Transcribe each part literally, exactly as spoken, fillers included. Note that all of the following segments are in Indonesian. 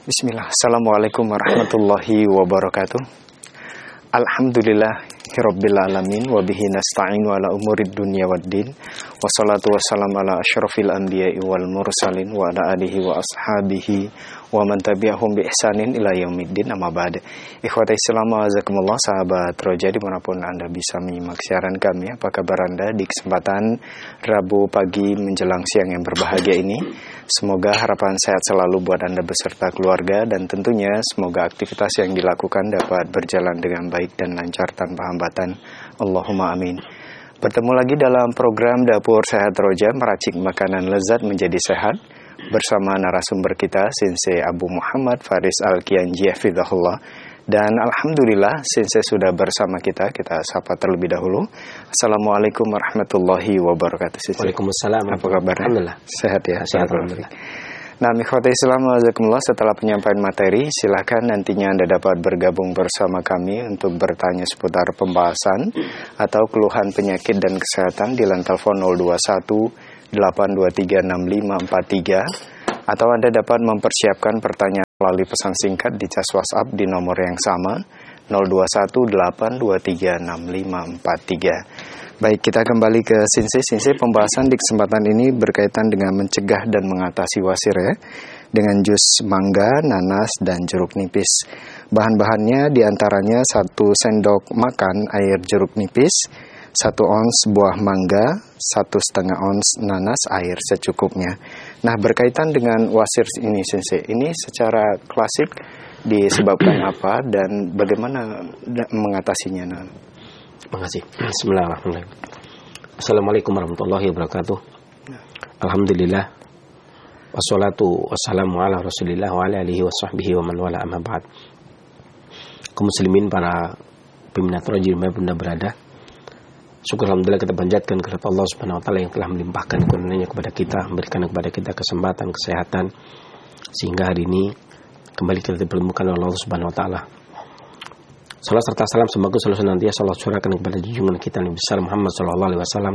Bismillah. Assalamualaikum warahmatullahi wabarakatuh. Alhamdulillah Rabbil alamin wa bihi nasta'inu ala umurid dunya waddin. Wassalatu wassalamu ala asyrafil anbiya'i wal mursalin wa ala alihi wa ashabihi wa man tabi'ahum bi ihsanin ila yaumiddin. Amma ba'd. Ikhwata Islam wa azakumullah, sahabat Roja dimanapun Anda bisa menyimak siaran kami. Apa kabar Anda di kesempatan Rabu pagi menjelang siang yang berbahagia ini? Semoga harapan sehat selalu buat Anda beserta keluarga, dan tentunya semoga aktivitas yang dilakukan dapat berjalan dengan baik dan lancar tanpa hambatan. Allahumma amin. Bertemu lagi dalam program Dapur Sehat Roja, meracik makanan lezat menjadi sehat, bersama narasumber kita Sensei Abu Muhammad Faris Al-Kianji hafizahullah. Dan Alhamdulillah Sensei sudah bersama kita. Kita sapa terlebih dahulu. Assalamualaikum warahmatullahi wabarakatuh Sensei. Waalaikumsalam. Apa kabar? Alhamdulillah. Sehat ya? Sehat, alhamdulillah. Nah, ikhwati Islam wajazakumullah, setelah penyampaian materi, silakan nantinya Anda dapat bergabung bersama kami untuk bertanya seputar pembahasan atau keluhan penyakit dan kesehatan di line telepon nol dua satu delapan dua tiga enam lima empat tiga, atau Anda dapat mempersiapkan pertanyaan melalui pesan singkat di cas WhatsApp di nomor yang sama nol dua satu delapan dua tiga enam lima empat tiga. Baik, kita kembali ke Sensei. Sensei, pembahasan di kesempatan ini berkaitan dengan mencegah dan mengatasi wasir ya, dengan jus mangga, nanas, dan jeruk nipis. Bahan-bahannya diantaranya satu sendok makan air jeruk nipis, satu ons buah mangga, satu setengah ons nanas, air secukupnya. Nah, berkaitan dengan wasir ini Sensei, ini secara klasik disebabkan apa dan bagaimana mengatasinya? Nah, Terima kasih. Bismillahirrahmanirrahim. Assalamualaikum warahmatullahi wabarakatuh. Alhamdulillah. Wassalatu wassalamu ala rasulillah wa ala alihi wa sahbihi wa man wala, amma ba'd. Kaum muslimin, para peminat Roja dimanapun Anda berada, syukur alhamdulillah kita panjatkan kepada Allah subhanahu wa ta'ala yang telah melimpahkan karunia-Nya kepada kita, memberikan kepada kita kesempatan, kesehatan, sehingga hari ini kembali kita dipertemukan oleh Allah subhanahu wa ta'ala. Salam serta salam semoga selalu senantiasa Allah curahkan kepada junjungan kita Nabi besar Muhammad sallallahu alaihi wasallam,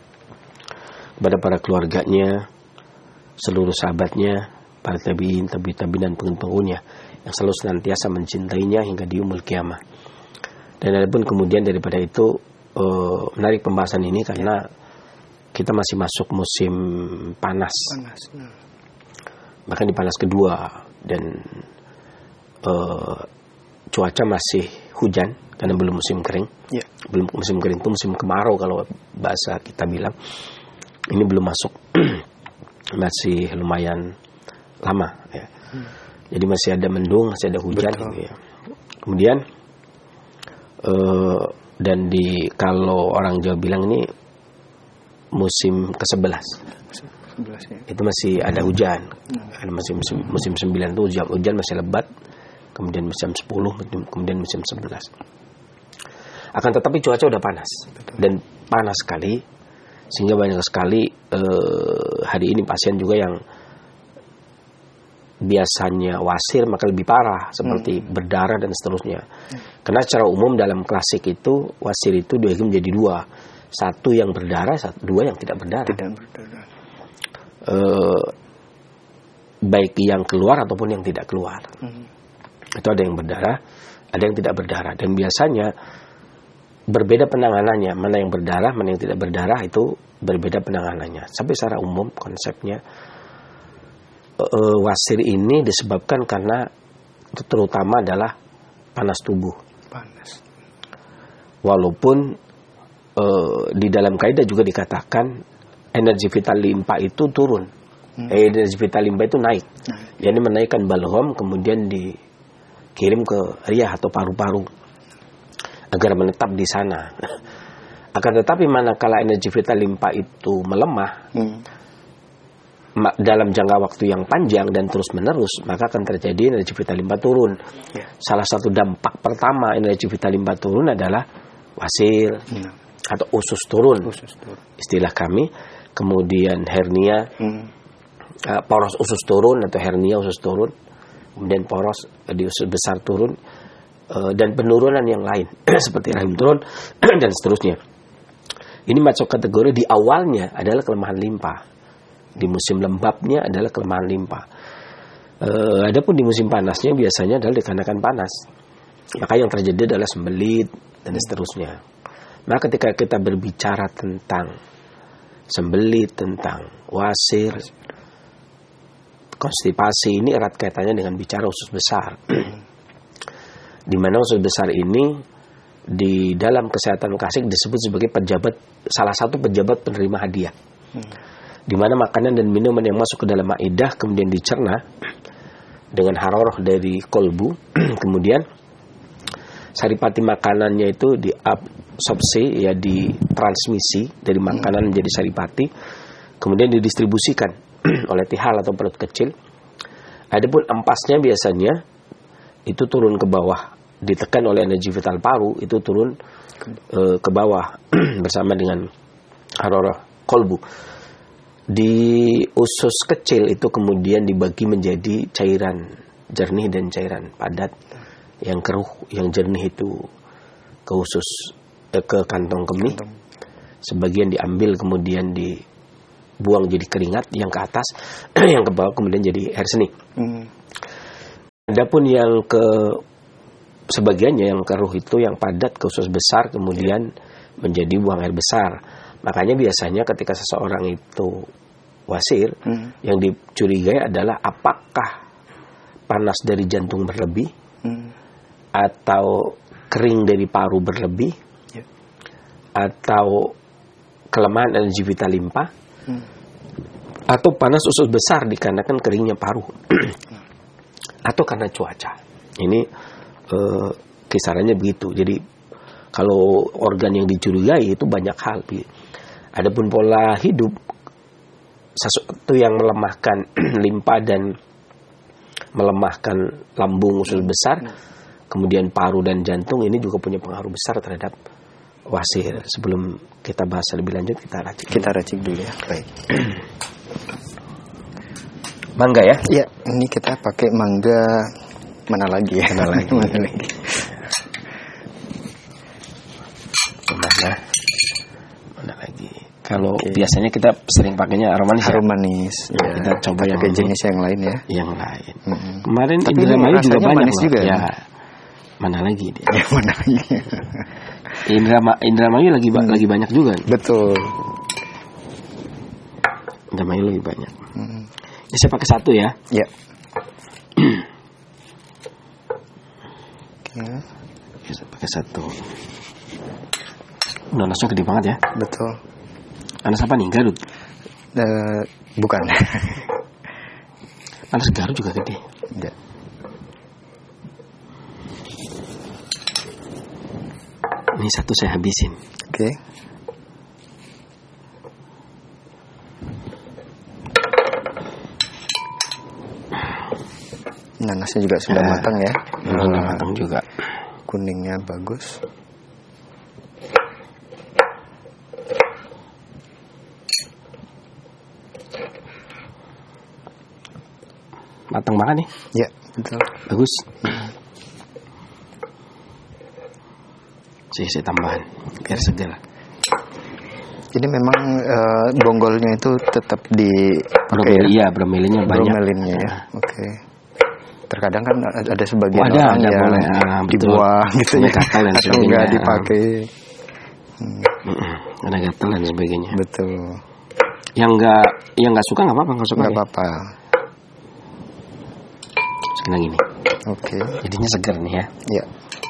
kepada para keluarganya, seluruh sahabatnya, para tabi'in, tabi'in, tabi'in dan pengikut-pengikutnya yang selalu senantiasa mencintainya hingga di yaumul qiyamah. Dan adapun kemudian daripada itu, uh, menarik pembahasan ini karena kita masih masuk musim panas, panas. bahkan di panas kedua, dan uh, cuaca masih hujan karena belum musim kering. Yeah. Belum musim kering itu musim kemarau kalau bahasa kita bilang. Ini belum masuk. Masih lumayan lama ya. Hmm. Jadi masih ada mendung, masih ada hujan gitu ya. Kemudian uh, dan di kalau orang Jawa bilang ini musim kesebelas. Ya. Itu masih ada hujan. Hmm. Ada masih musim, musim sembilan itu hujan, hujan masih lebat. Kemudian musim sepuluh, kemudian musim sebelas. Akan tetapi cuaca udah panas. Dan panas sekali, sehingga banyak sekali eh, hari ini pasien juga yang biasanya wasir maka lebih parah, seperti hmm. berdarah dan seterusnya. Hmm. Karena secara umum dalam klasik itu wasir itu dibagi menjadi dua. Satu yang berdarah, satu, dua yang tidak berdarah. Tidak berdarah. Eh, baik yang keluar ataupun yang tidak keluar. Hmm. Itu ada yang berdarah, ada yang tidak berdarah. Dan biasanya berbeda penanganannya. Mana yang berdarah, mana yang tidak berdarah, itu berbeda penanganannya. Sampai secara umum konsepnya uh, wasir ini disebabkan karena terutama adalah panas tubuh. Panas. Walaupun uh, di dalam kaidah juga dikatakan energi vital limpa itu turun. Hmm. Energi vital limpa itu naik. Hmm. Yani menaikkan balgham, kemudian di kirim ke riah atau paru-paru agar menetap di sana. Akan tetapi manakala energi vital limpa itu melemah hmm. dalam jangka waktu yang panjang dan terus menerus, maka akan terjadi energi vital limpa turun. Yeah. Salah satu dampak pertama energi vital limpa turun adalah wasir hmm. atau usus turun. Usus turun. Istilah kami. Kemudian hernia, hmm. uh, poros usus turun atau hernia usus turun. Kemudian poros di usus besar turun, uh, dan penurunan yang lain seperti rahim turun dan seterusnya. Ini masuk kategori di awalnya adalah kelemahan limpa, di musim lembabnya adalah kelemahan limpa. Uh, adapun di musim panasnya biasanya adalah dikarenakan panas. Maka yang terjadi adalah sembelit dan seterusnya. Maka ketika kita berbicara tentang sembelit, tentang wasir, konstipasi, ini erat kaitannya dengan bicara usus besar. Di mana usus besar ini di dalam kesehatan klasik disebut sebagai pejabat, salah satu pejabat penerima hadiah. Di mana makanan dan minuman yang masuk ke dalam maidah kemudian dicerna dengan haroroh dari kolbu, kemudian saripati makanannya itu diabsorpsi, ya ditransmisi dari makanan menjadi saripati, kemudian didistribusikan oleh tihal atau perut kecil. Adapun empasnya biasanya itu turun ke bawah, ditekan oleh energi vital paru, itu turun e, ke bawah bersama dengan haroroh kolbu. Di usus kecil itu kemudian dibagi menjadi cairan jernih dan cairan padat. Yang keruh, yang jernih itu ke usus, eh, ke kantong kemih. Sebagian diambil kemudian dibuang jadi keringat, yang ke atas, yang ke bawah kemudian jadi air seni. Hmm. Adapun yang ke sebagiannya yang keruh itu yang padat ke usus besar kemudian menjadi buang air besar. Makanya biasanya ketika seseorang itu wasir, hmm. yang dicurigai adalah apakah panas dari jantung berlebih, hmm. atau kering dari paru berlebih, yeah. atau kelemahan energi vital limpa, hmm. atau panas usus besar dikarenakan keringnya paru, atau karena cuaca. Ini eh, kisarannya begitu. Jadi kalau organ yang dicurigai itu banyak hal. Adapun pola hidup, sesuatu yang melemahkan limpa dan melemahkan lambung usus besar, kemudian paru dan jantung, ini juga punya pengaruh besar terhadap wasir. Sebelum kita bahas lebih lanjut, kita racik kita racik dulu ya. Baik. Mangga ya? Iya, ini kita pakai mangga mana lagi ya? Mana lagi? Mana lagi? Mana? Mana lagi? Kalau okay. biasanya kita sering pakainya aroma manis. Aroma manis. Ya. Kita coba yang jenis yang lain ya. Yang lain. Mm-hmm. Kemarin Indramayu juga banyak juga. Ya. Mana lagi dia? Ya, mana lagi? Indra Indramayu lagi hmm. lagi banyak juga. Betul. Indramayu lebih banyak. Hmm. Ya, saya pakai satu ya. Ya. Oke. Ya, saya pakai satu. Nanasnya gede banget ya. Betul. Nanas apa nih? Garut? Uh, bukan. Nanas Garut juga gede. Ya. Ini satu saya habisin. Oke. Okay. Nanasnya juga sudah nah, matang ya. Sudah nah, matang juga. Kuningnya bagus. Matang banget nih. Ya, betul. Bagus. Sih, saya tambahan biar segar. Jadi memang uh, bonggolnya itu tetap di Bromel, iya, bromelinnya banyak. Bromelinnya ya. Oke. Okay. Terkadang kan ada sebagian oh, ada, orang ada yang boleh, ah, dibuang gitu ya. Gatal dan atau enggak dipakai. Hmm. Ada gatal dan sebagainya. Betul. Yang enggak yang enggak suka enggak apa-apa, enggak suka. Enggak apa-apa. Sekarang gini. Oke. Okay. Jadinya segar nih ya. Iya.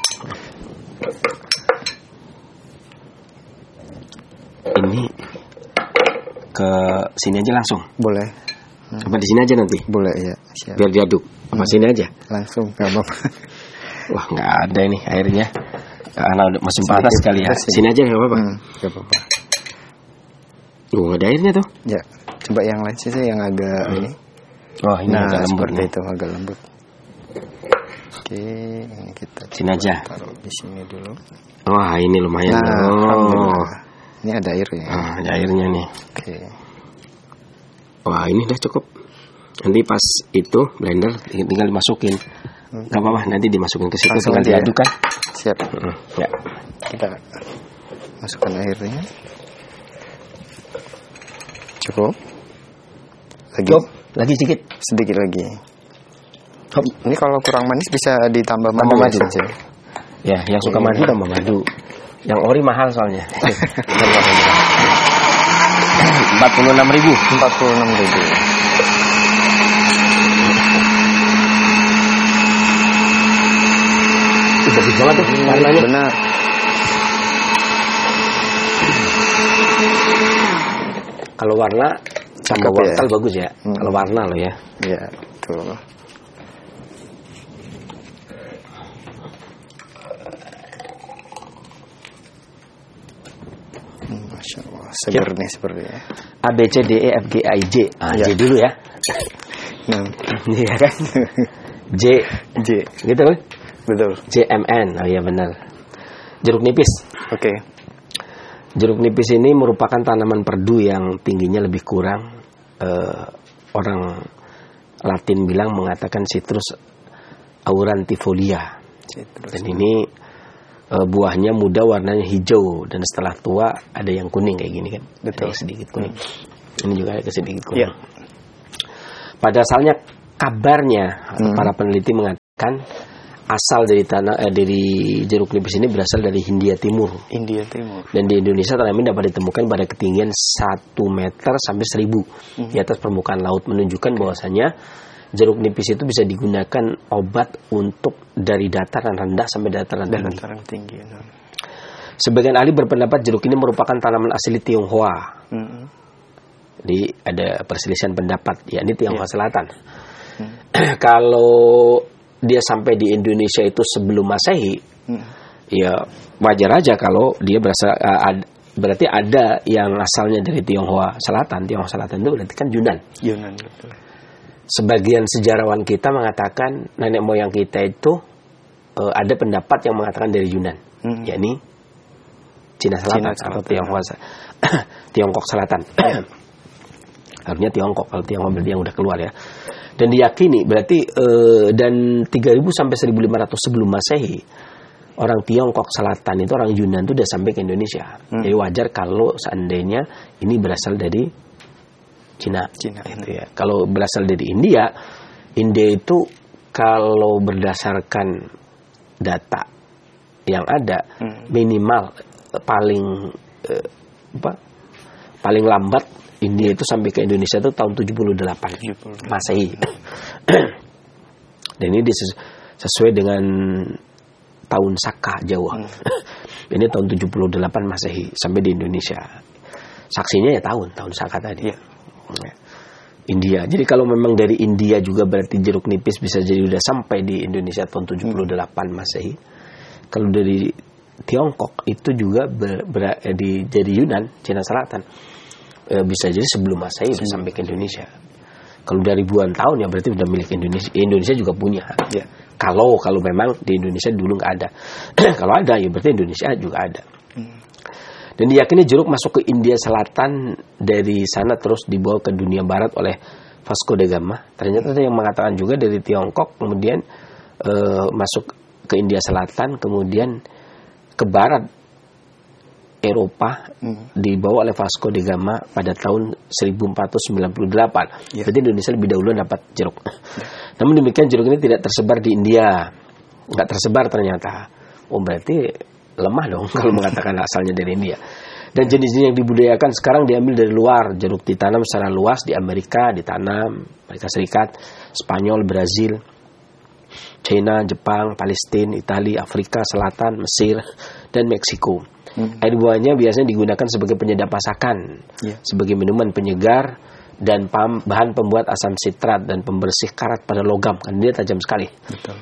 Ini ke sini aja langsung. Boleh. Hmm. Apa di sini aja nanti? Boleh ya. Siap. Biar diaduk. Apa hmm. sini aja? Langsung, nggak apa-apa. Wah, nggak ada ini airnya. Karena udah musim panas sekali ya. Sini. sini aja nggak apa-apa. Hmm, nggak apa-apa. Oh, ada airnya tuh. Ya. Coba yang lain sih yang agak hmm. ini. Oh, ini nah, agak lembut nih. Itu agak lembut. Oke, ini kita sini aja. Taruh di sini dulu. Wah, ini lumayan. Nah, oh. Ini ada airnya. Ah, ada airnya nih. Oke. Wah, ini udah cukup. Nanti pas itu blender tinggal dimasukin. Hmm. Gak apa-apa, nanti dimasukin ke situ tinggal diaduk kan. Siap. Hmm, ya. Kita masukkan airnya. Cukup. Lagi. Cukup. Lagi sedikit. Sedikit lagi. Hop. Ini kalau kurang manis bisa ditambah madu. Tambah madu. Saja. Ya, yang suka Hmm. madu tambah madu. Yang ori mahal soalnya. empat puluh enam ribu. empat puluh enam ribu. Bagus banget tuh warnanya. Benar. Kalau warna sama Cakep ya. wortel bagus ya. Hmm. Kalau warna loh ya. Ya, betul. Hmm, Masya Allah, segar nih sepertinya. A B C D E F G I J. Ah, Ya. J dulu ya. Nah, Iya kan? J J, gitu kan? betul. J M N. Oh iya benar. Jeruk nipis. Oke. Jeruk nipis ini merupakan tanaman perdu yang tingginya lebih kurang eh, orang Latin bilang mengatakan Citrus aurantifolia. Citrus. Dan ini eh, buahnya muda warnanya hijau dan setelah tua ada yang kuning kayak gini kan. Betul. Ada yang sedikit kuning. Ini juga ada sedikit kuning. Ya. Pada asalnya kabarnya Hmm. para peneliti mengatakan asal dari tanah eh, dari jeruk nipis ini berasal dari Hindia Timur. India Timur. Dan di Indonesia tanaman ini dapat ditemukan pada ketinggian satu meter sampai seribu Hmm. di atas permukaan laut, menunjukkan bahwasanya jeruk nipis itu bisa digunakan obat untuk dari dataran rendah sampai dataran Dan tinggi. dataran tinggi. Nah. Sebagian ahli berpendapat jeruk ini merupakan tanaman asli Tionghoa. Hmm. Jadi ada perselisihan pendapat, yakni Tionghoa Ya. Selatan. Hmm. Kalau dia sampai di Indonesia itu sebelum Masehi, Hmm. ya wajar aja kalau dia berasal uh, ad- berarti ada yang asalnya dari Tionghoa Selatan. Tionghoa Selatan itu berarti kan Yunan. Yunan, betul. Sebagian sejarawan kita mengatakan nenek moyang kita itu uh, ada pendapat yang mengatakan dari Yunan, Hmm. yakni Cina Selatan, Cina Selatan. atau Tionghoa Se- Tiongkok Selatan. Harusnya Tiongkok, kalau Tionghoa berarti yang udah keluar ya. Dan diyakini berarti uh, dan tiga ribu sampai seribu lima ratus sebelum Masehi orang Tiongkok Selatan itu orang Yunan itu udah sampai ke Indonesia. Hmm. Jadi wajar kalau seandainya ini berasal dari Cina. Cina. Gitu ya. Kalau berasal dari India, India itu kalau berdasarkan data yang ada Hmm. minimal eh, paling eh, apa? Paling lambat India itu sampai ke Indonesia itu tahun tujuh puluh delapan tujuh puluh delapan. Masehi. Dan ini dises- sesuai dengan tahun Saka Jawa. Hmm. Ini tahun tujuh puluh delapan Masehi sampai di Indonesia. Saksinya ya tahun, tahun Saka tadi. Ya. Ya. India. Jadi kalau memang dari India juga berarti jeruk nipis bisa jadi udah sampai di Indonesia tahun tujuh puluh delapan Masehi. Kalau dari Tiongkok itu juga ber, ber, eh, di dari Yunan, Cina Selatan, eh, bisa jadi sebelum Masehi udah sampai ke Indonesia. Kalau dari ribuan tahun ya berarti udah milik Indonesia. Indonesia juga punya. Ya. Kalau kalau memang di Indonesia dulu nggak ada. Kalau ada ya berarti Indonesia juga ada. Hmm. Dan diyakini jeruk masuk ke India Selatan, dari sana terus dibawa ke dunia barat oleh Vasco da Gama. Ternyata ada yang mengatakan juga dari Tiongkok kemudian eh, masuk ke India Selatan, kemudian ke barat Eropa, Hmm. dibawa oleh Vasco da Gama pada tahun seribu empat ratus sembilan puluh delapan. Ya. Berarti Indonesia lebih dahulu dapat jeruk. Namun demikian jeruk ini tidak tersebar di India. Nggak tersebar ternyata. Oh berarti lemah dong kalau mengatakan asalnya dari India. Dan jenis-jenis yang dibudidayakan sekarang diambil dari luar. Jeruk ditanam secara luas di Amerika, ditanam Amerika Serikat, Spanyol, Brazil, China, Jepang, Palestina, Italia, Afrika Selatan, Mesir, dan Meksiko. Hmm. Air buahnya biasanya digunakan sebagai penyedap masakan, Ya. sebagai minuman penyegar, dan pam- bahan pembuat asam sitrat dan pembersih karat pada logam. Kan dia tajam sekali. Betul.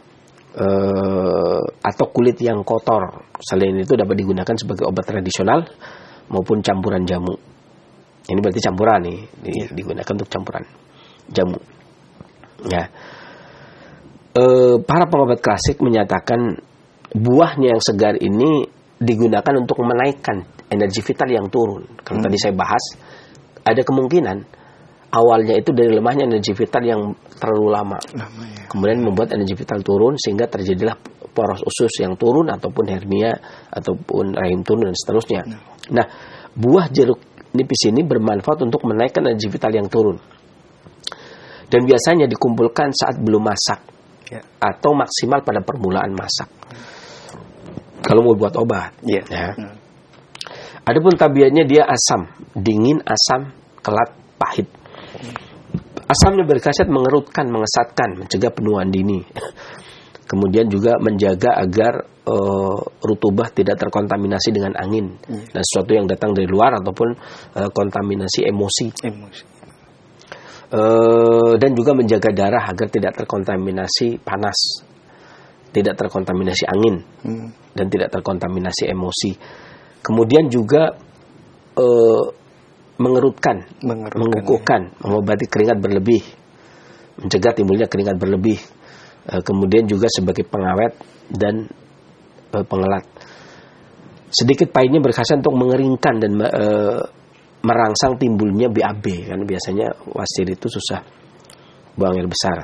Eh, atau kulit yang kotor. Selain itu dapat digunakan sebagai obat tradisional maupun campuran jamu. Ini berarti campuran nih, di- digunakan untuk campuran jamu. Ya. Eh, para pengobat klasik menyatakan buahnya yang segar ini digunakan untuk menaikkan energi vital yang turun. Kalau Hmm. tadi saya bahas, ada kemungkinan awalnya itu dari lemahnya energi vital yang terlalu lama. Lama ya. Kemudian membuat energi vital turun sehingga terjadilah poros usus yang turun ataupun hernia ataupun rahim turun dan seterusnya. Nah, buah jeruk nipis ini bermanfaat untuk menaikkan energi vital yang turun. Dan biasanya dikumpulkan saat belum masak ya. atau maksimal pada permulaan masak. Kalau mau buat obat. Ya. Ya. Hmm. Adapun tabiatnya dia asam, dingin, asam, kelat, pahit. Asamnya berkhasiat mengerutkan, mengesatkan, mencegah penuaan dini. Kemudian juga menjaga agar uh, rutubah tidak terkontaminasi dengan angin hmm. dan sesuatu yang datang dari luar ataupun uh, kontaminasi emosi. Emosi. Uh, dan juga menjaga darah agar tidak terkontaminasi panas, tidak terkontaminasi angin hmm. dan tidak terkontaminasi emosi. Kemudian juga uh, mengerutkan, mengerutkan mengukuhkan, ya. mengobati keringat berlebih, mencegah timbulnya keringat berlebih. Uh, kemudian juga sebagai pengawet dan uh, pengelat. Sedikit pahitnya berkhasiat untuk mengeringkan dan uh, merangsang timbulnya B A B, kan biasanya wasir itu susah buang air besar.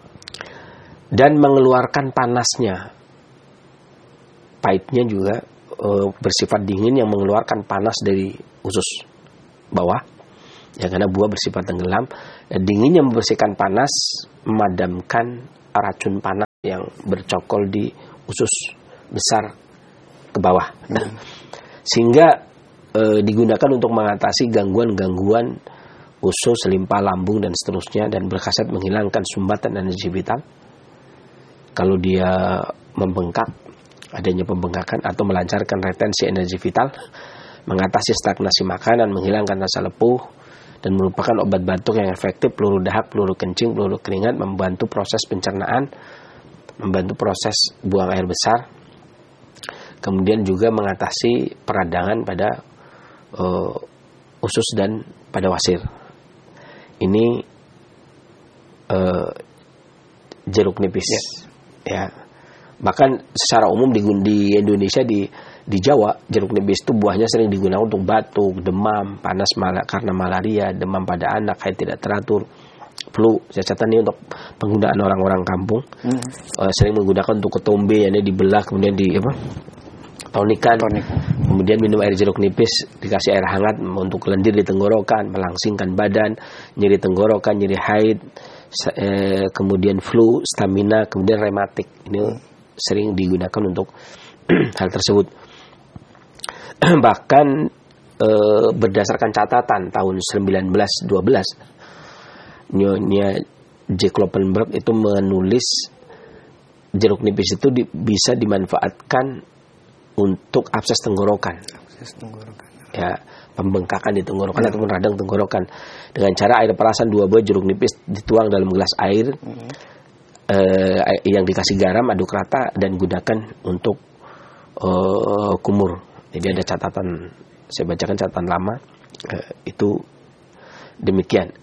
Dan mengeluarkan panasnya. Pahitnya juga e, bersifat dingin yang mengeluarkan panas dari usus bawah. Ya, karena buah bersifat tenggelam. Dan dinginnya membersihkan panas, memadamkan racun panas yang bercokol di usus besar ke bawah. Nah, sehingga E, digunakan untuk mengatasi gangguan-gangguan usus, limpa, lambung dan seterusnya, dan berkhasiat menghilangkan sumbatan energi vital. Kalau dia membengkak, adanya pembengkakan atau melancarkan retensi energi vital, mengatasi stagnasi makanan, menghilangkan rasa lepuh, dan merupakan obat batuk yang efektif. Peluru dahak, peluru kencing, peluru keringat, membantu proses pencernaan, membantu proses buang air besar. Kemudian juga mengatasi peradangan pada Uh, usus dan pada wasir. Ini uh, jeruk nipis, yes. ya. Bahkan secara umum di, di Indonesia di di Jawa jeruk nipis itu buahnya sering digunakan untuk batuk, demam, panas mal- karena malaria, demam pada anak, haid tidak teratur, flu. Saya catat ini untuk penggunaan orang-orang kampung. Hmm. Uh, sering menggunakan untuk ketombe, yakni dibelah kemudian di apa? Tonikan, Tonik. Kemudian minum air jeruk nipis, dikasih air hangat untuk lendir di tenggorokan, melangsingkan badan, nyeri tenggorokan, nyeri haid, eh, kemudian flu, stamina, kemudian rematik. Ini hmm. sering digunakan untuk hal tersebut. Bahkan eh, berdasarkan catatan tahun seribu sembilan ratus dua belas, Nyonya Jack Kloppenberg itu menulis jeruk nipis itu di, bisa dimanfaatkan untuk abses tenggorokan, abses tenggorokan, ya, pembengkakan di tenggorokan ya. Ataupun radang tenggorokan, dengan cara air perasan dua buah jeruk nipis dituang dalam gelas air, hmm. eh, yang dikasih garam, aduk rata dan gunakan untuk eh, kumur. Jadi ada catatan, saya bacakan catatan lama, eh, itu demikian.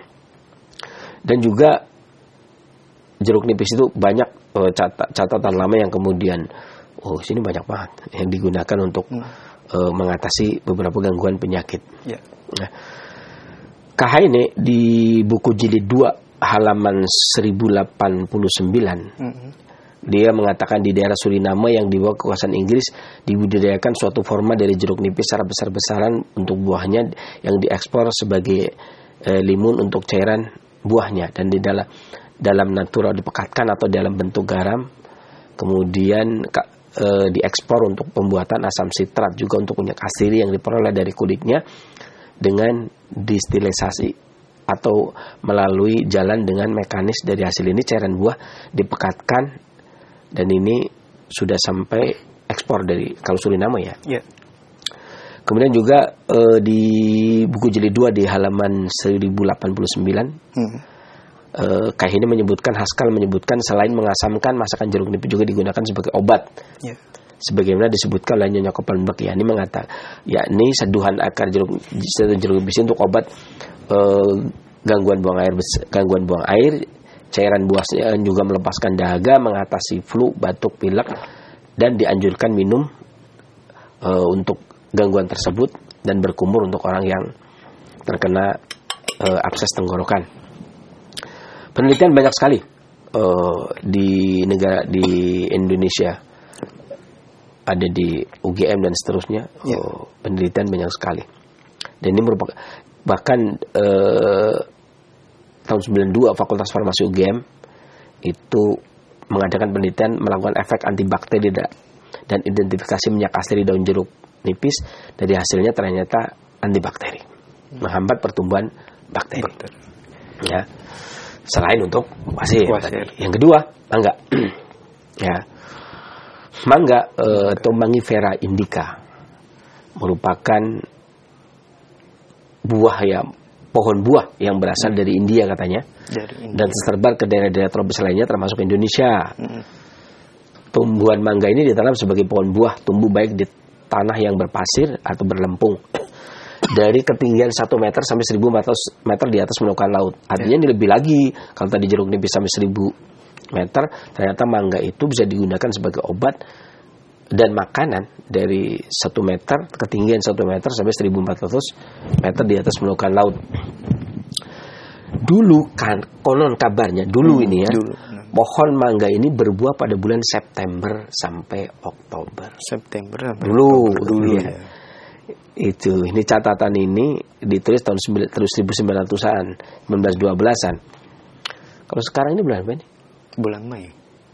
Dan juga jeruk nipis itu banyak eh, cat- catatan lama yang kemudian oh, sini banyak banget yang digunakan untuk hmm. uh, mengatasi beberapa gangguan penyakit. Yeah. Nah, K H ini di buku jilid dua halaman seribu delapan puluh sembilan, hmm. dia mengatakan di daerah Suriname yang di bawah kekuasaan Inggris dibudidayakan suatu forma dari jeruk nipis secara besar-besaran untuk buahnya yang diekspor sebagai uh, limun untuk cairan buahnya, dan di dalam dalam natura dipekatkan atau dalam bentuk garam, kemudian E, diekspor untuk pembuatan asam sitrat, juga untuk minyak asiri yang diperoleh dari kulitnya dengan distilisasi atau melalui jalan dengan mekanis. Dari hasil ini cairan buah dipekatkan, dan ini sudah sampai ekspor dari kalau Suriname ya. Yeah. Kemudian juga e, di buku jilid dua di halaman seribu delapan puluh sembilan, hmm. Uh, K H ini menyebutkan, Haskell menyebutkan selain mengasamkan, masakan jeruk nipis juga digunakan sebagai obat. Yeah. Sebagaimana disebutkan oleh Nyonya Kloppenberg, ya, ini mengatakan, yakni seduhan akar jeruk jeruk nipis untuk obat uh, gangguan buang air, gangguan buang air, cairan buahnya juga melepaskan dahaga, mengatasi flu, batuk, pilek, dan dianjurkan minum uh, untuk gangguan tersebut, dan berkumur untuk orang yang terkena uh, abses tenggorokan. Penelitian banyak sekali uh, di negara di Indonesia, ada di U G M dan seterusnya. Yeah. Uh, penelitian banyak sekali, dan ini merupakan bahkan uh, tahun sembilan puluh dua Fakultas Farmasi U G M itu mengadakan penelitian melakukan efek antibakteri dan identifikasi minyak asli daun jeruk nipis. Dari hasilnya ternyata antibakteri, menghambat pertumbuhan bakteri. bakteri. Ya, selain untuk pasir. Yang kedua, mangga. Ya, mangga eh, atau Mangifera indica merupakan buah yang pohon buah yang berasal hmm. dari India katanya, dari India. Dan tersebar ke daerah-daerah tropis lainnya termasuk Indonesia. Hmm. Tumbuhan mangga ini ditanam sebagai pohon buah, tumbuh baik di tanah yang berpasir atau berlempung dari ketinggian satu meter sampai seribu meter di atas permukaan laut. Artinya ini lebih lagi. Kalau tadi jeruk nipis sampai seribu meter, ternyata mangga itu bisa digunakan sebagai obat dan makanan dari satu meter, ketinggian satu meter sampai seribu empat ratus meter di atas permukaan laut. Dulu kan konon kabarnya dulu hmm, ini ya dulu. Pohon mangga ini berbuah pada bulan September sampai Oktober. September sampai dulu, Oktober dulu ya. ya. Itu ini catatan ini ditulis tahun seribu sembilan ratusan, seribu sembilan ratus dua belasan. Kalau sekarang ini bulan apa ini? Bulan Mei.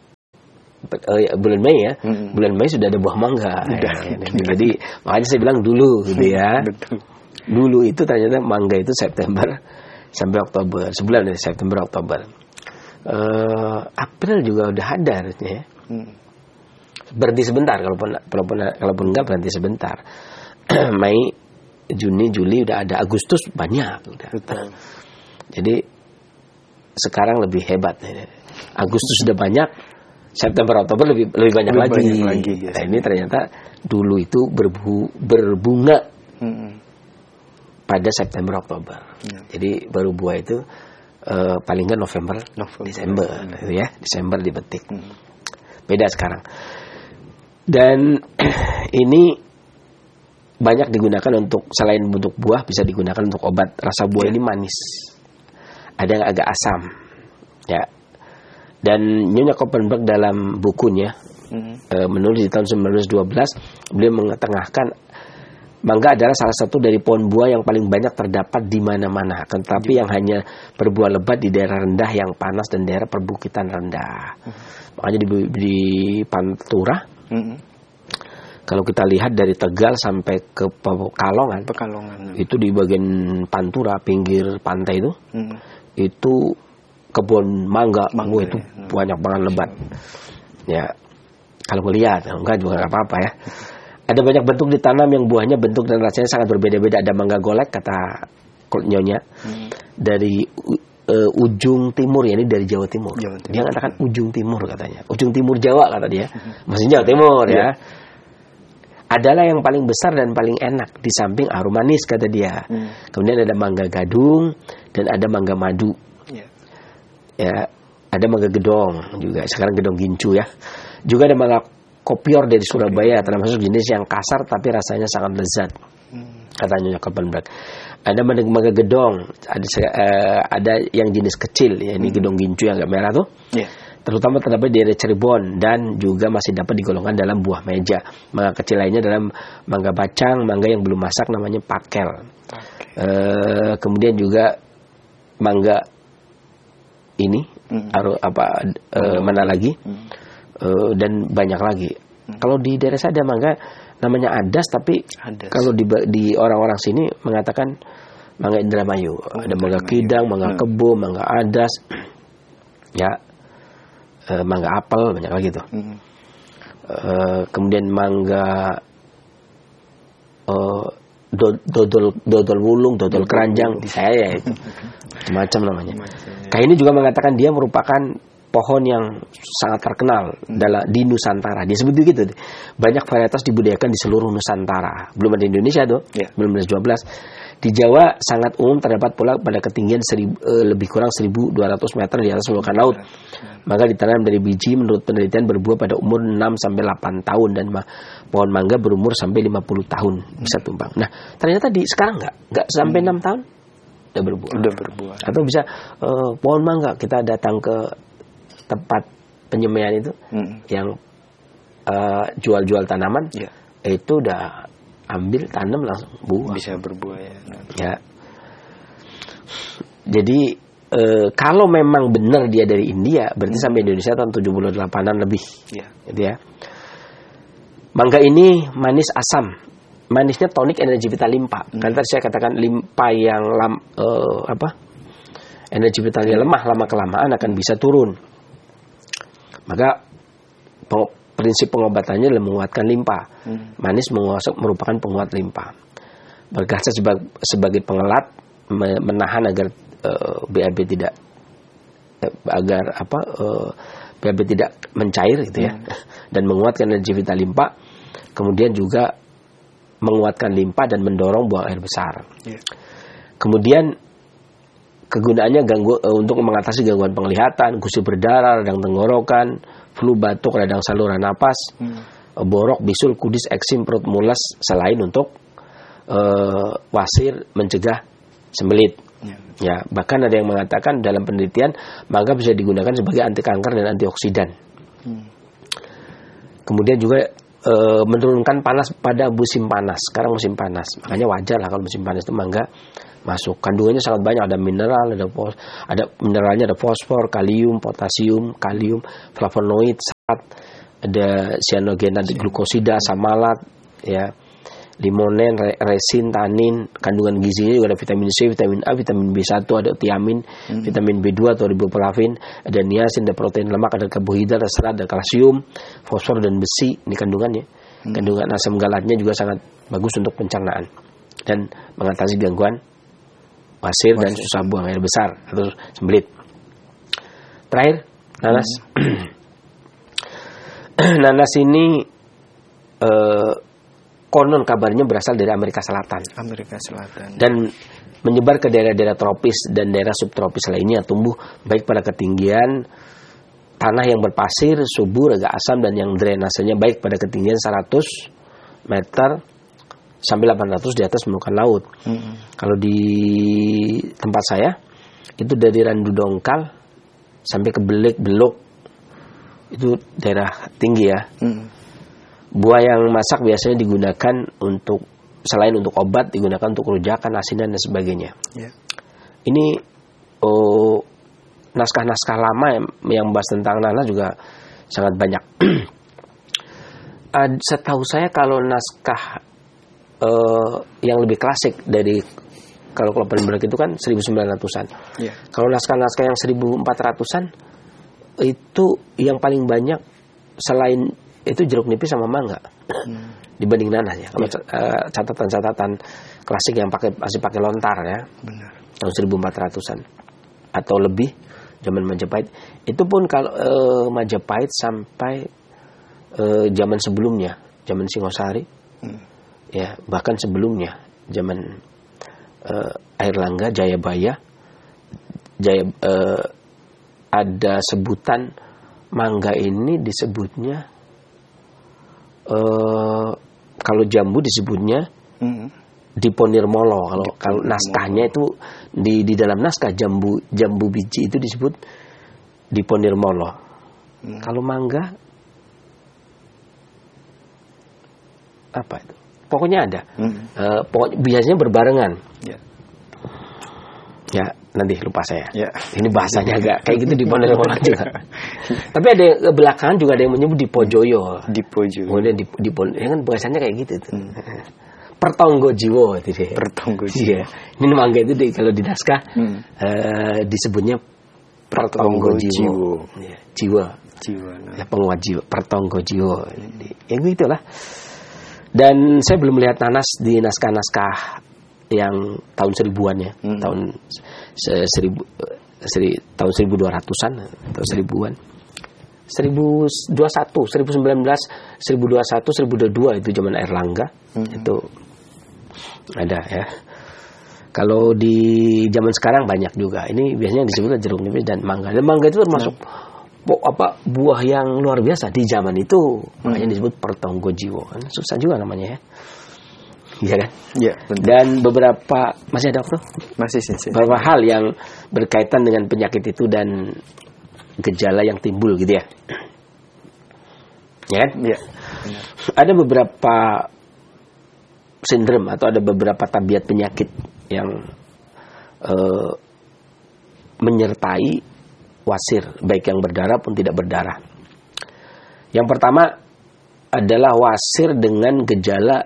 Uh, ya, bulan Mei ya, hmm. bulan Mei sudah ada buah mangga. Ya, ya. Jadi makanya saya bilang dulu, gitu ya. Betul. Dulu itu ternyata mangga itu September sampai Oktober, sebulan dari September Oktober. Uh, April juga udah ada harusnya. Ya. Hmm. Berhenti sebentar, kalaupun kalaupun kalaupun enggak berhenti sebentar. Mei, Juni, Juli udah ada, Agustus banyak udah. Betul. Jadi sekarang lebih hebat. Agustus sudah banyak. September Oktober lebih lebih banyak lebih lagi. Banyak lagi nah, ini ternyata dulu itu berbu, berbunga hmm. pada September Oktober. Hmm. Jadi baru buah itu uh, paling nggak November, November, Desember, hmm. gitu ya. Desember dipetik. Hmm. Beda sekarang. Dan ini banyak digunakan untuk selain untuk buah bisa digunakan untuk obat. Rasa buah yeah. ini manis. Ada yang agak asam. Ya. Dan Nyonya Koppenberg dalam bukunya mm-hmm. e, menulis di tahun seribu sembilan ratus dua belas, beliau mengetengahkan mangga adalah salah satu dari pohon buah yang paling banyak terdapat di mana-mana, tetapi yang hanya berbuah lebat di daerah rendah yang panas dan daerah perbukitan rendah. Mm-hmm. Makanya di, di Pantura, mm-hmm. kalau kita lihat dari Tegal sampai ke Pekalongan, Pekalongan itu di bagian Pantura pinggir pantai itu, mm-hmm. itu kebun mangga, mangga itu ya. Banyak banget lebat. Ya, kalau melihat, enggak juga enggak apa-apa ya. Ada banyak bentuk ditanam yang buahnya bentuk dan rasanya sangat berbeda-beda. Ada mangga golek kata Nyonya hmm. dari uh, ujung timur ya, ini dari Jawa Timur. Jawa Timur. Dia katakan ujung timur katanya. Ujung timur Jawa kata dia. Maksudnya Jawa Timur ya. ya. Adalah yang paling besar dan paling enak di samping arum manis kata dia. Hmm. Kemudian ada mangga gadung dan ada mangga madu. Ya, ada mangga gedong juga. Sekarang gedong gincu ya. Juga ada mangga kopior dari Surabaya, termasuk jenis yang kasar tapi rasanya sangat lezat. Katanya Koppenberg. Ada mangga, mangga gedong, ada uh, ada yang jenis kecil ya, ini hmm. gedong gincu yang agak merah tuh. Yeah. Terutama terdapat di daerah Cirebon dan juga masih dapat digolongkan dalam buah meja. Mangga kecil lainnya dalam mangga bacang, mangga yang belum masak namanya pakel. Okay. Uh, kemudian juga mangga ini mm. aru, apa uh, mana lagi mm. uh, dan banyak lagi. Mm. Kalau di daerah saya ada mangga namanya adas, tapi adas. Kalau di, di orang-orang sini mengatakan mangga Indramayu. Oh, ada mangga kidang, mangga mm. kebo, mangga adas, ya, uh, mangga apel banyak lagi tuh. Mm. Uh, kemudian mangga uh, dodol dodol wulung, dodol keranjang di saya ya itu macam namanya. Kayak ini juga mengatakan dia merupakan pohon yang sangat terkenal dalam di Nusantara. Dia sebut begitu. Banyak varietas dibudidayakan di seluruh Nusantara. Belum ada di Indonesia tuh. Yeah. Belum ada dua belas. Di Jawa sangat umum terdapat pula pada ketinggian seribu, eh, lebih kurang seribu dua ratus meter di atas permukaan laut. Maka ditanam dari biji menurut penelitian berbuah pada umur enam sampai delapan tahun dan ma- pohon mangga berumur sampai lima puluh tahun bisa tumbang. Nah, ternyata di sekarang enggak, enggak sampai hmm. enam tahun udah berbuah. Udah berbuah. Atau bisa uh, pohon mangga kita datang ke tempat penyemaian itu hmm. yang uh, jual-jual tanaman, yeah. itu udah ambil tanam langsung buah. Bisa berbuah ya. Ya. Jadi uh, kalau memang benar dia dari India, berarti hmm. sampai Indonesia tahun tujuh puluh delapanan lebih. Yeah. Gitu ya. Mangga ini manis asam. Manisnya tonik, energi vital limpa. Hmm. Karena tadi saya katakan limpa yang lam, uh, apa? Energi vitalnya lemah, lama kelamaan akan bisa turun. Maka prinsip pengobatannya adalah menguatkan limpa. Hmm. Manis merupakan penguat limpa. Berkasa sebagai, sebagai pengelat, menahan agar uh, B A B tidak uh, agar apa uh, B A B tidak mencair gitu ya. Hmm. Dan menguatkan energi vital limpa. Kemudian juga menguatkan limpa dan mendorong buang air besar. Yeah. Kemudian kegunaannya ganggu, uh, untuk mengatasi gangguan penglihatan, gusi berdarah, radang tenggorokan, flu, batuk, radang saluran napas, hmm. borok, bisul, kudis, eksim, perut mules, selain untuk uh, wasir, mencegah sembelit. Ya. Ya, bahkan ada yang mengatakan dalam penelitian mangga bisa digunakan sebagai anti kanker dan antioksidan. Hmm. Kemudian juga uh, menurunkan panas pada musim panas. Sekarang musim panas, makanya wajar lah kalau musim panas itu mangga masuk. Kandungannya sangat banyak, ada mineral, ada fos, ada mineralnya, ada fosfor, kalium, potasium, kalium, flavonoid, serat, ada cyanogen, ada glukosida, samalat, ya, limonen, resin, tanin. Kandungan gizinya juga ada vitamin C, vitamin A, vitamin B satu, ada tiamin, hmm. vitamin B dua atau riboflavin, ada niacin, ada protein lemak, ada karbohidrat, ada serat, ada kalsium, fosfor dan besi. Ini kandungannya. Hmm. Kandungan asam galatnya juga sangat bagus untuk pencernaan dan mengatasi gangguan wasir dan susah buang air besar atau sembelit. Terakhir, nanas. Hmm. Nanas ini eh, konon kabarnya berasal dari Amerika Selatan. Amerika Selatan. Dan menyebar ke daerah-daerah tropis dan daerah subtropis lainnya, tumbuh baik pada ketinggian tanah yang berpasir, subur, agak asam, dan yang drainasenya baik pada ketinggian seratus meter sampai delapan ratus di atas permukaan laut. Hmm. Kalau di tempat saya itu dari Randu Dongkal sampai ke Belek Belok itu daerah tinggi ya. Hmm. Buah yang masak biasanya digunakan untuk selain untuk obat digunakan untuk rujakan, asinan dan sebagainya. Yeah. Ini oh, naskah-naskah lama yang, yang bahas tentang nanas juga sangat banyak. uh, setahu saya kalau naskah Uh, yang lebih klasik dari kalau Kloppen Berg itu kan seribu sembilan ratusan. Yeah. Kalau naskah-naskah yang seribu empat ratusan itu yang paling banyak selain itu jeruk nipis sama mangga hmm. dibanding nanas ya. Kalau yeah. uh, catatan-catatan klasik yang pakai masih pakai lontar ya. Benar. Tahun seribu empat ratusan atau lebih zaman Majapahit. Itu pun kalau uh, Majapahit sampai uh, zaman sebelumnya, zaman Singosari. Hmm. Ya, bahkan sebelumnya zaman uh, Airlangga, Jayabaya, Jaya uh, ada sebutan mangga ini disebutnya uh, kalau jambu disebutnya mm-hmm. Diponirmolo. Kalau kalau naskahnya itu di di dalam naskah jambu jambu biji itu disebut Diponirmolo. Mm. Kalau mangga apa itu? Pokoknya ada, hmm. uh, pokoknya biasanya berbarengan. Ya. Ya, nanti lupa saya. Ya. Ini bahasanya agak kayak gitu di Ponorogo juga. Tapi ada yang, belakangan juga ada yang menyebut Dipojoyo. Dipojoyo. Kemudian di, di, ya kan bahasanya kayak gitu tuh. Hmm. Pertonggo jiwo itu deh. Pertonggo jiwo. Ya. Ini mangga itu deh, kalau di naskah hmm. uh, disebutnya Pertonggo jiwo. Ya, jiwa. Jiwa. Nah. Ya, penguat jiwa. Pertonggo jiwo. Hmm. Ya gitu lah. Dan saya belum melihat nanas di naskah-naskah yang tahun seribuannya, hmm. tahun seribu, seri, tahun seribu dua ratusan atau seribuan, seribu dua satu, seribu sembilan belas, seribu dua satu, seribu dua dua itu zaman Airlangga hmm. itu ada ya. Kalau di zaman sekarang banyak juga. Ini biasanya disebut jeruk nipis dan mangga. Dan mangga itu termasuk nah. Po, apa buah yang luar biasa di zaman itu, hmm. makanya disebut Pertonggo jiwo. Susah juga namanya ya. Iya kan? Iya, benar. Dan beberapa masih ada waktu? Masih sih. Beberapa hal yang berkaitan dengan penyakit itu dan gejala yang timbul gitu ya. Ya kan? Iya. Benar. Ada beberapa sindrom atau ada beberapa tabiat penyakit yang uh, menyertai wasir, baik yang berdarah pun tidak berdarah. Yang pertama adalah wasir dengan gejala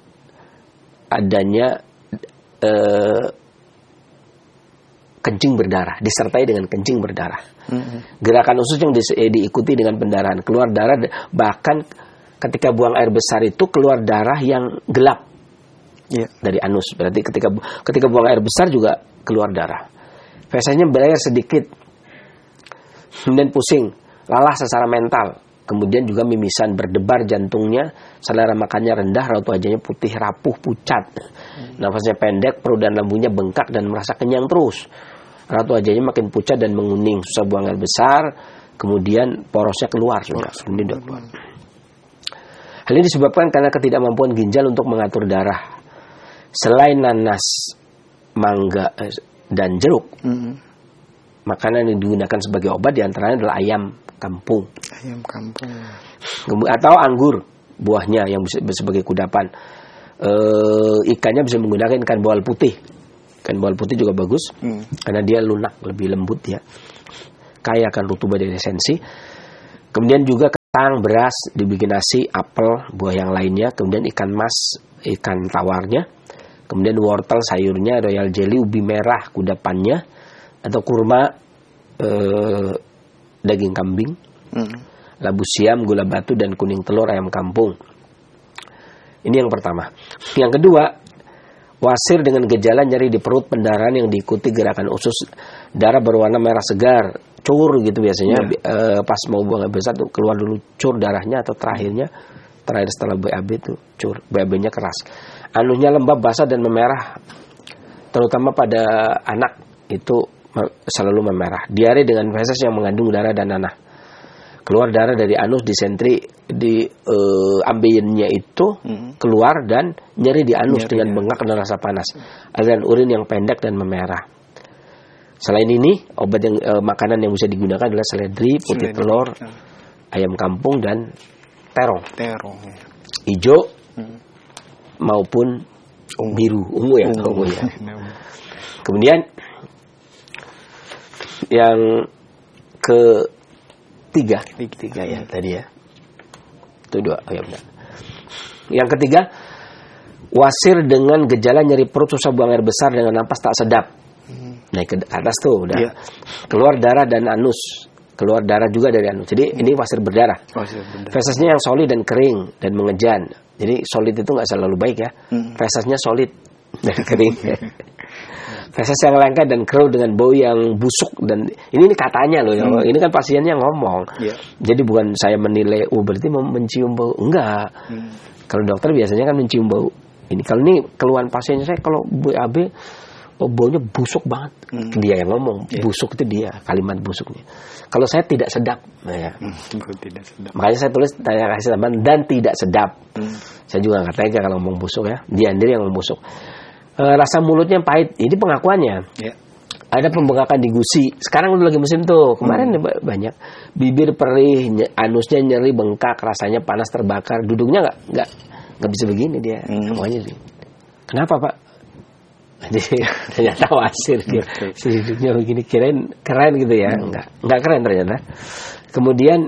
adanya eh, kencing berdarah, disertai dengan kencing berdarah. Mm-hmm. Gerakan usus yang di, eh, diikuti dengan pendarahan, keluar darah, bahkan ketika buang air besar itu keluar darah yang gelap yeah. dari anus. Berarti ketika ketika buang air besar juga keluar darah. Fesesnya berair sedikit, kemudian pusing, lelah secara mental, kemudian juga mimisan, berdebar jantungnya, selera makannya rendah, raut wajahnya putih rapuh pucat, hmm. nafasnya pendek, perut dan lambungnya bengkak dan merasa kenyang terus. Raut wajahnya makin pucat dan menguning, susah buang air besar, kemudian porosnya keluar sudah, ini udah keluar. Hal ini disebabkan karena ketidakmampuan ginjal untuk mengatur darah. Selain nanas, mangga dan jeruk, mm-hmm. makanan yang digunakan sebagai obat diantaranya adalah ayam kampung. Ayam kampung. Atau anggur, buahnya yang bisa sebagai kudapan. E, ikannya bisa menggunakan ikan boal putih. Ikan boal putih juga bagus, mm. karena dia lunak, lebih lembut ya. Kaya akan rutubah dan esensi. Kemudian juga kentang, beras, dibikin nasi, apel, buah yang lainnya, kemudian ikan mas, ikan tawarnya, kemudian wortel, sayurnya, royal jelly, ubi merah, kudapannya, atau kurma, eh, daging kambing, hmm. labu siam, gula batu, dan kuning telur ayam kampung. Ini yang pertama. Yang kedua, wasir dengan gejala nyeri di perut, pendarahan yang diikuti gerakan usus, darah berwarna merah segar, cur gitu biasanya, yeah. e, pas mau buang air besar tuh keluar dulu cur darahnya, atau terakhirnya terakhir setelah B A B tuh cur, B A B-nya keras. Anusnya lembab, basah dan memerah, terutama pada anak itu selalu memerah. Diare dengan feses yang mengandung darah dan nanah. Keluar darah dari anus, disentri di e, ambeyennya itu hmm. keluar dan nyeri di anus nyeri, dengan ya. bengkak dan rasa panas. Aliran urin yang pendek dan memerah. Selain ini, obat yang e, makanan yang bisa digunakan adalah seledri, putih seledri. telur, ya. ayam kampung dan terong. Terong. Ya. Hijau hmm. maupun ungu. biru, ungu ya, ungu, ungu ya. Kemudian yang ketiga, ketiga ya hmm. tadi ya. Itu dua, oh ya benar. Yang ketiga, wasir dengan gejala nyeri perut, susah buang air besar dengan napas tak sedap. Naik ke atas tuh udah yeah. keluar darah dan anus, keluar darah juga dari anus. Jadi hmm. ini wasir berdarah. Wasir berdarah. Fesesnya yang solid dan kering dan mengejan. Jadi solid itu nggak selalu baik ya. Hmm. Fesesnya solid dan kering. Feses yang lengket dan keruh dengan bau yang busuk, dan ini, ini katanya loh. Hmm. Ini kan pasiennya ngomong. Yeah. Jadi bukan saya menilai, oh berarti mencium bau, enggak. Hmm. Kalau dokter biasanya kan mencium bau. Ini kalau ini keluhan pasiennya, saya kalau B A B oh, baunya busuk banget. Hmm. Dia yang ngomong, yeah. busuk itu dia, kalimat busuknya. Kalau saya tidak sedap, nah ya. hmm, tidak sedap. Makanya saya tulis, saya kasih tambahan dan tidak sedap. Hmm. Saya juga nggak tega kalau ngomong busuk ya. Dia sendiri yang ngomong busuk. E, rasa mulutnya pahit, ini pengakuannya. Yeah. Ada pembengkakan di gusi. Sekarang udah lagi musim tuh. Kemarin hmm. banyak. Bibir perih, anusnya nyeri, bengkak, rasanya panas, terbakar. Duduknya nggak nggak nggak bisa begini dia. Hmm. Semuanya. Kenapa Pak? Jadi ternyata wasir dia hidupnya begini, kirain keren gitu ya, hmm. enggak enggak keren ternyata. Kemudian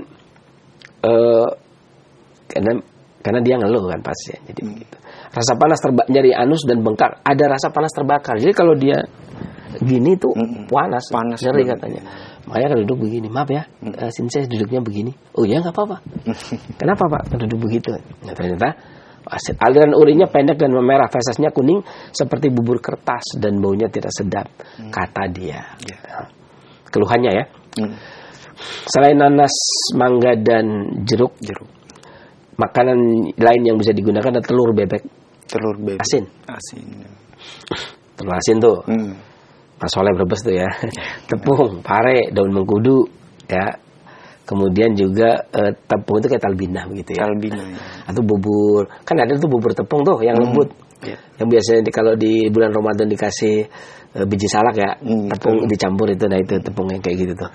uh, karena karena dia ngeluh kan pasien, jadi hmm. begitu. Rasa panas terbakar, nyeri anus dan bengkak, ada rasa panas terbakar. Jadi kalau dia gini tuh hmm. panas, panas nyeri katanya. Makanya kalau duduk begini, maaf ya, hmm. uh, sin saya duduknya begini. Oh ya nggak apa-apa. Kenapa Pak duduk begitu? Nah, ternyata wasir. Aliran urinnya pendek dan memerah, fesesnya kuning seperti bubur kertas dan baunya tidak sedap, hmm. kata dia. Yeah. Keluhannya ya. Hmm. Selain nanas, mangga dan jeruk, jeruk, makanan lain yang bisa digunakan adalah telur bebek, telur bebek asin, asin, telur asin tuh, hmm. Mas Soleh Brebes tuh ya, tepung, pare, daun mengkudu, ya. Kemudian juga eh, tepung itu kayak talbina begitu ya. Talbina. Ya. Atau bubur. Kan ada tuh bubur tepung tuh yang hmm. lembut. Yeah. Yang biasanya di, kalau di bulan Ramadan dikasih eh, biji salak ya, hmm, tepung betul. Dicampur itu, nah itu tepung yang kayak gitu tuh.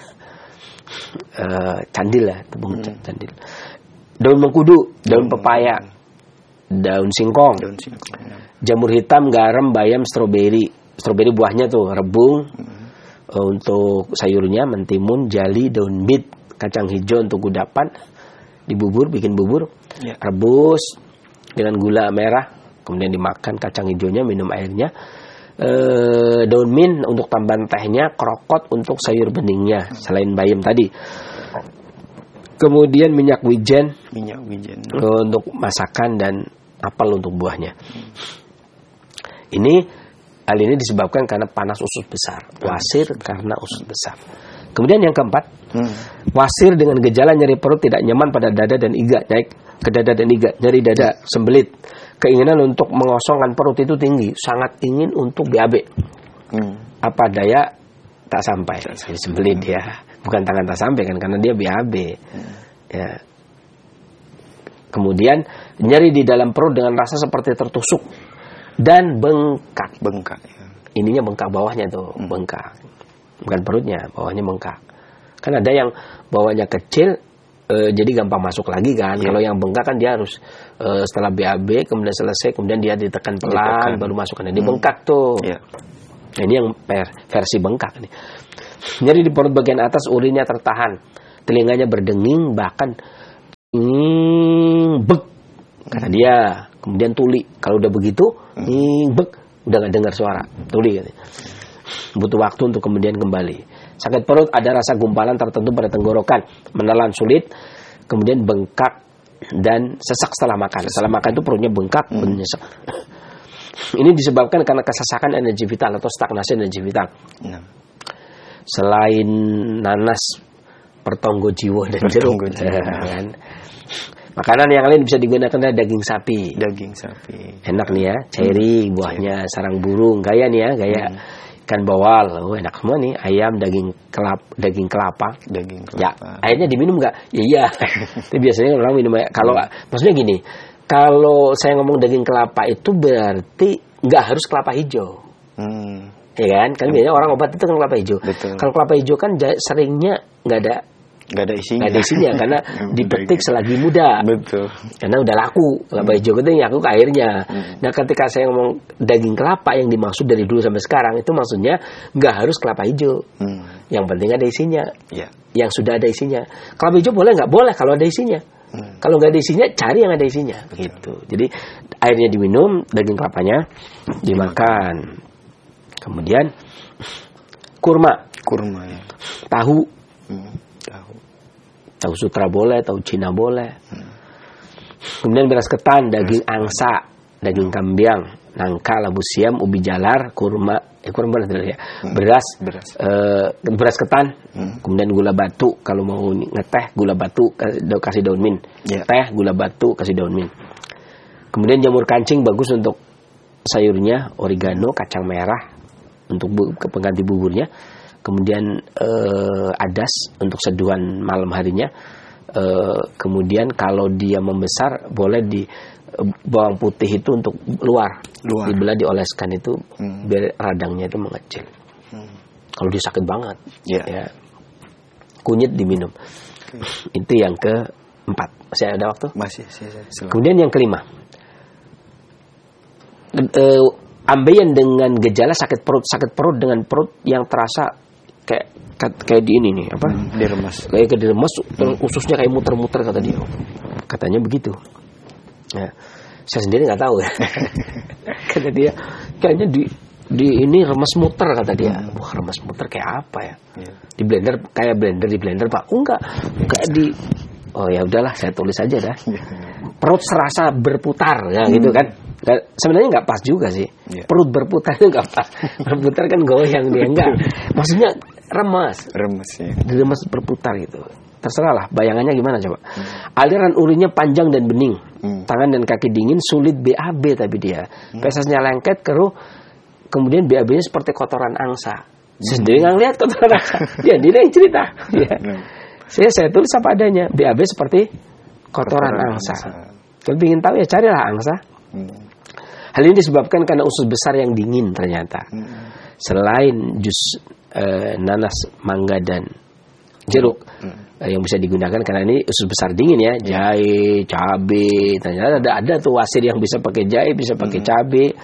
Eh, candil lah, tepung hmm. candil. Daun mengkudu, daun pepaya, daun singkong, daun singkong ya. Jamur hitam, garam, bayam, stroberi. Stroberi buahnya tuh rebung. Hmm. uh, untuk sayurnya mentimun, jali, daun bit, kacang hijau untuk kudapan, di bubur, bikin bubur, ya. Rebus dengan gula merah, kemudian dimakan kacang hijaunya, minum airnya. Uh, daun mint untuk tambahan tehnya, krokot untuk sayur beningnya, selain bayam tadi. Kemudian minyak wijen, minyak wijen uh, untuk masakan dan apel untuk buahnya. Hmm. Ini hal ini disebabkan karena panas usus besar, wasir karena usus besar. Kemudian yang keempat, hmm. wasir dengan gejala nyeri perut tidak nyaman pada dada dan iga, naik ke dada dan iga, nyeri dada, sembelit. Keinginan untuk mengosongkan perut itu tinggi, sangat ingin untuk B A B. Hmm. Apa daya tak sampai, sembelit ya. Bukan tangan tak sampai kan, karena dia B A B. Hmm. Ya. Kemudian nyeri di dalam perut dengan rasa seperti tertusuk dan bengkak. Bengkak. Ya. Ininya bengkak, bawahnya tuh hmm. bengkak. Bukan perutnya, bawahnya bengkak. Kan ada yang bawahnya kecil, e, jadi gampang masuk lagi kan. Yeah. Kalau yang bengkak kan dia harus e, setelah B A B, kemudian selesai, kemudian dia ditekan pelan, ditekan. Baru masuk. Nah, ini hmm. bengkak tuh. Yeah. Nah, ini yang versi bengkak nih. Nyeri di perut bagian atas, urinnya tertahan, telinganya berdenging, bahkan bek, kata dia. Kemudian tuli. Kalau udah begitu, bek, udah nggak dengar suara, tuli. Katanya. Butuh waktu untuk kemudian kembali. Sakit perut, ada rasa gumpalan tertentu pada tenggorokan, menelan sulit, kemudian bengkak dan sesak setelah makan. Setelah makan itu perutnya bengkak, hmm. menyesek. Ini disebabkan karena kesesakan energi vital atau stagnasi energi vital. Hmm. Selain nanas, pertonggo jiwo dan jeruk, kan? Makanan yang lain bisa digunakan adalah daging sapi. Daging sapi. Enak nih ya, ceri, buahnya, sarang burung, gaya nih ya, gaya. Hmm. Ikan bawal, oh enak semua nih. Ayam, daging kelap, daging kelapa. Daging kelapa. Ya, airnya diminum nggak? Ya iya. Itu biasanya orang minum air. Kalau hmm. maksudnya gini, kalau saya ngomong daging kelapa itu berarti nggak harus kelapa hijau. Hmm. Ya kan? Kan biasanya orang obat itu kan kelapa hijau. Betul. Kalau kelapa hijau kan seringnya nggak ada. Gak ada isinya. Gak ada isinya karena dipetik selagi muda. Betul. Karena udah laku. Kelapa hmm. hijau itu yang laku ke airnya. Hmm. Nah, ketika saya ngomong daging kelapa yang dimaksud dari dulu sampai sekarang itu maksudnya nggak harus kelapa hijau. Hmm. Yang penting ada isinya. Yeah. Yang sudah ada isinya. Kelapa hijau boleh nggak? Boleh kalau ada isinya. Hmm. Kalau nggak ada isinya, cari yang ada isinya. Begitu. Jadi airnya diminum, daging kelapanya dimakan. Kemudian kurma. Kurma ya. Tahu. Hmm. Tahu. Tahu sutra boleh, tahu Cina boleh. Hmm. Kemudian beras ketan, daging beras angsa, daging kambiang, nangka, labu siam, ubi jalar, kurma, eh kurma boleh ya. Hmm. Beras, beras, eh, beras ketan, hmm. kemudian gula batu. Kalau mau ngeteh, gula batu kasih daun mint. Yeah. Teh, gula batu kasih daun mint. Kemudian jamur kancing bagus untuk sayurnya, oregano, kacang merah untuk bu- pengganti buburnya. Kemudian eh, adas untuk seduhan malam harinya. Eh, kemudian kalau dia membesar boleh di eh, bawang putih itu untuk luar, luar. Dibelah dioleskan itu hmm. biar radangnya itu mengecil. Hmm. Kalau dia sakit banget, yeah. ya kunyit diminum. Okay. Itu yang keempat. Masih ada waktu? Masih. Silakan. Kemudian yang kelima, eh, ambeien dengan gejala sakit perut, sakit perut dengan perut yang terasa kayak kayak di ini nih apa hmm, diremas kayak ke diremas hmm. ususnya kayak muter-muter kata dia, katanya begitu ya. Saya sendiri nggak tahu ya. Kata dia kayaknya di di ini remas muter kata dia. hmm. Wah, remas muter kayak apa ya, yeah. Di blender kayak blender di blender pak. Oh, enggak kayak di oh ya udahlah saya tulis aja dah. Perut serasa berputar ya hmm. gitu kan. Dan sebenarnya nggak pas juga sih, yeah. Perut berputar itu nggak pas. Berputar kan goyang dia, enggak. Maksudnya remas, remas ya. Remas berputar gitu. Terserah lah, bayangannya gimana coba. Hmm. Aliran urinnya panjang dan bening, hmm. tangan dan kaki dingin, sulit B A B tapi dia. Hmm. Fesasnya lengket, keruh, kemudian B A B-nya seperti kotoran angsa. Hmm. Saya sendiri nggak ngeliat kotoran angsa, ya dia yang cerita. Ya. Hmm. Saya saya tulis apa adanya, B A B seperti kotoran, kotoran angsa. angsa. Kalau ingin tahu ya carilah angsa. Hmm. Hal ini disebabkan karena usus besar yang dingin ternyata. Hmm. Selain jus eh, nanas, mangga dan jeruk hmm. eh, yang bisa digunakan karena ini usus besar dingin ya, jahe, cabai. Ternyata ada ada tuh wasir yang bisa pakai jahe, bisa pakai hmm. cabai.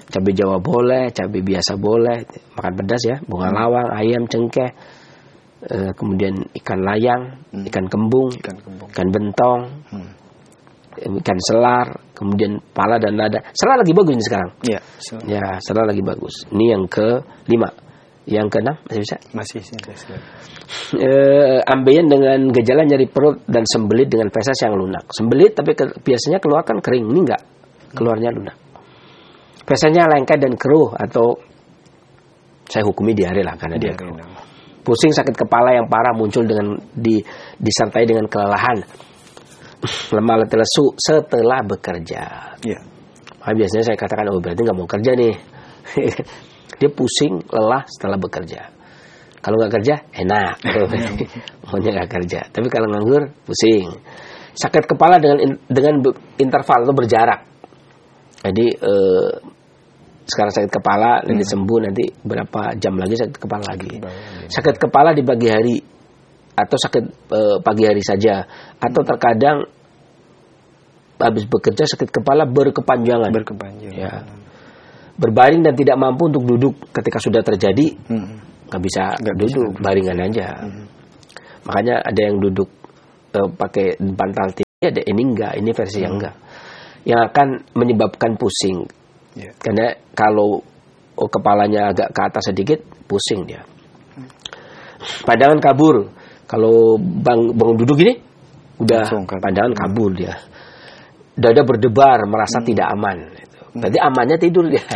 Cabai Jawa boleh, cabai biasa boleh, makan pedas ya, bunga lawang, ayam, cengkeh, uh, kemudian ikan layang, hmm. ikan kembung, ikan, kembung. ikan bentong, hmm. ikan selar, kemudian pala dan lada. Selar lagi bagus nih sekarang. Ya, ya selar lagi bagus. Ini yang kelima. Yang keenam masih bisa? Masih sih. E, ambeien dengan gejala nyeri perut dan sembelit dengan feses yang lunak. Sembelit tapi ke, biasanya keluar kan kering. Ini enggak, keluarnya lunak. Fesesnya lengket dan keruh atau saya hukumi diare lah karena dia keruh. Pusing, sakit kepala yang parah muncul dengan di, disertai dengan kelelahan. Lemah letih lesu setelah bekerja. Ya. Nah, biasanya saya katakan oh berarti nggak mau kerja nih. Dia pusing, lelah setelah bekerja. Kalau nggak kerja enak, maunya nggak kerja. Tapi kalau nganggur pusing. Sakit kepala dengan dengan interval atau berjarak. Jadi eh, sekarang sakit kepala, nanti hmm. sembuh, nanti berapa jam lagi sakit kepala lagi. Sakit kepala di pagi hari atau sakit eh, pagi hari saja, atau terkadang habis bekerja sakit kepala berkepanjangan. Berkepanjangan. Ya. Berbaring dan tidak mampu untuk duduk ketika sudah terjadi, nggak hmm. bisa gak duduk, bisa. Baringan aja. Hmm. Makanya ada yang duduk eh, pakai bantal tinggi, ada ini enggak, ini versi hmm. yang enggak, yang akan menyebabkan pusing. Yeah. Karena kalau oh, kepalanya agak ke atas sedikit, pusing dia. Hmm. Pandangan kabur. Kalau bang bangun duduk ini, udah pandangan hmm. kabur dia. Dada berdebar, merasa hmm. tidak aman. Berarti amannya tidur dia.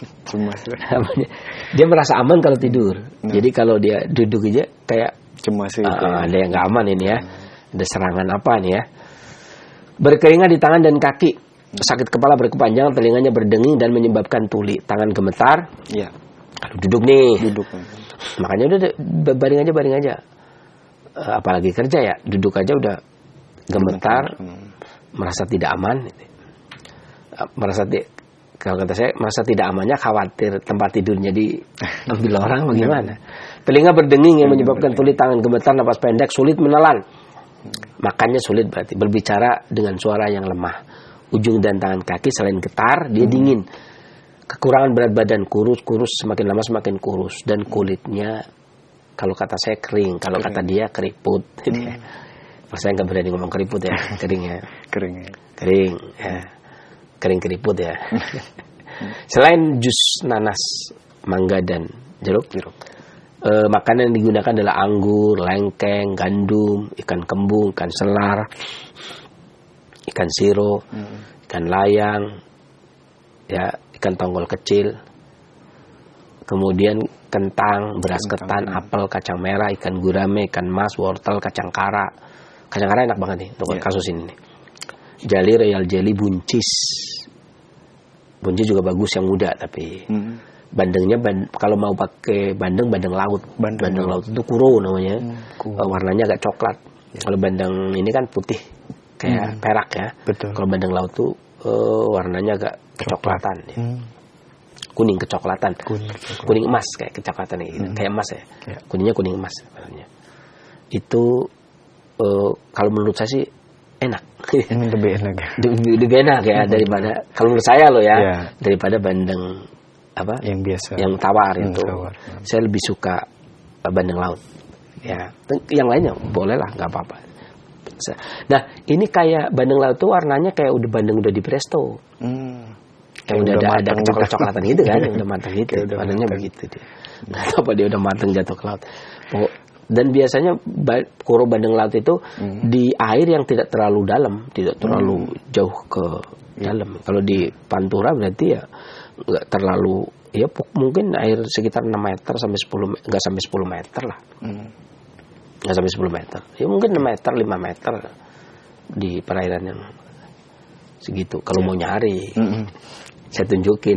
Dia merasa aman kalau tidur. Hmm. Jadi kalau dia duduk aja kayak cemas gitu. Uh, ada yang nggak aman ini ya. Ada serangan apa nih ya? Berkeringat di tangan dan kaki. Sakit kepala berkepanjangan, telinganya berdenging dan menyebabkan tuli. Tangan gemetar. Iya. Kalau duduk nih. Duduk. Makanya udah baring aja, baring aja. Uh, apalagi kerja ya, duduk aja udah gemetar, hmm. merasa tidak aman. Uh, merasa di, kalau kata saya merasa tidak amannya khawatir tempat tidurnya diambil orang bagaimana. Telinga berdenging yang menyebabkan tuli, tangan gemetar, napas pendek, sulit menelan. Makannya sulit berarti, berbicara dengan suara yang lemah. Ujung dan tangan kaki selain getar, dia hmm. dingin. Kekurangan berat badan, kurus-kurus, semakin lama semakin kurus. Dan kulitnya, kalau kata saya kering, kalau kering. Kata dia keriput. Hmm. Saya nggak berani ngomong keriput ya, kering ya. Kering ya. Kering, ya. Kering keriput ya. Selain jus nanas, mangga, dan jeruk, jeruk. E, makanan yang digunakan adalah anggur, lengkeng, gandum, ikan kembung, ikan selar, ikan siro, hmm. ikan layang, ya, ikan tonggol kecil, kemudian kentang, beras kentang, ketan, hmm. apel, kacang merah, ikan gurame, ikan mas, wortel, kacang kara. Kacang kara enak banget nih untuk yeah. kasus ini nih. Jali, royal jelly, buncis. Buncis juga bagus yang muda tapi hmm. bandengnya band, kalau mau pakai bandeng bandeng laut. Bandeng, bandeng laut itu kuro namanya. Hmm, uh, warnanya agak coklat. Yeah. Kalau bandeng ini kan putih kayak hmm. perak ya. Betul. Kalau bandeng laut tuh uh, warnanya agak kecoklatan ya. Hmm. Kuning kecoklatan. Kuning, kuning emas kayak kecoklatan gitu. Hmm. Kayak emas ya. Yeah. Kuningnya kuning emas sebenarnya. Itu uh, kalau menurut saya sih enak. Ini lebih enak ya. Lebih, lebih enak ya daripada kalau menurut saya loh ya, ya. Daripada bandeng apa? Yang biasa. Yang tawar yang itu. Tawar, ya. Saya lebih suka bandeng laut. Ya, yang lainnya boleh lah, nggak apa-apa. Nah, ini kayak bandeng laut tuh warnanya kayak udah bandeng udah di presto. Hmm. Kayak udah, udah ada ada coklat-coklatan gitu kan, udah matang gitu. Warnanya begitu dia. Nggak tahu apa dia udah matang jatuh ke laut. Dan biasanya kuro bandeng laut itu hmm. di air yang tidak terlalu dalam, tidak terlalu hmm. jauh ke dalam. Hmm. Kalau di Pantura berarti ya nggak terlalu, ya mungkin air sekitar enam meter sampai sepuluh, nggak sampai sepuluh meter lah. Hmm. Nggak sampai sepuluh meter. Ya mungkin enam meter, lima meter di perairan yang segitu. Kalau ya. Mau nyari, hmm. saya tunjukin.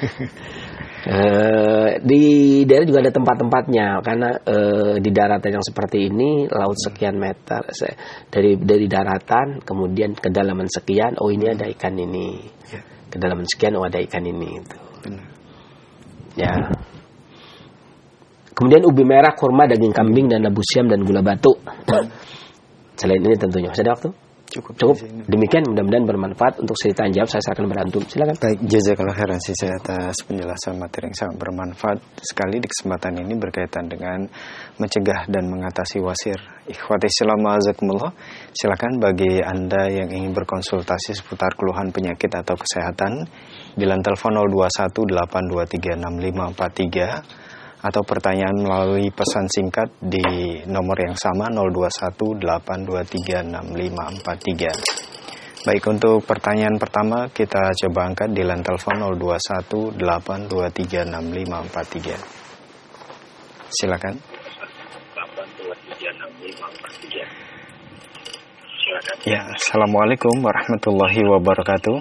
Uh, di daerah juga ada tempat-tempatnya karena uh, di daratan yang seperti ini laut sekian meter dari dari daratan kemudian kedalaman sekian, oh ini ada ikan ini, kedalaman sekian, oh ada ikan ini itu. Ya. Kemudian ubi merah, kurma, daging kambing dan labu siam dan gula batu. Selain ini tentunya masih ada waktu? Cukup. Cukup. Demikian, mudah-mudahan bermanfaat untuk cerita yang jawab. Saya serahkan kepada antum. Silakan. Baik, jazakallah khairan sisi atas penjelasan materi yang sangat bermanfaat sekali di kesempatan ini berkaitan dengan mencegah dan mengatasi wasir. Ikhwati Islam azakumullah. Silakan bagi Anda yang ingin berkonsultasi seputar keluhan penyakit atau kesehatan, bilang telepon nol dua satu delapan dua tiga enam lima empat tiga atau pertanyaan melalui pesan singkat di nomor yang sama nol dua satu delapan dua tiga enam lima empat tiga. Baik, untuk pertanyaan pertama kita coba angkat di line telepon nol dua satu delapan dua tiga enam lima empat tiga. Silakan. delapan dua tiga enam lima empat tiga. Silakan. Ya, Assalamualaikum warahmatullahi wabarakatuh.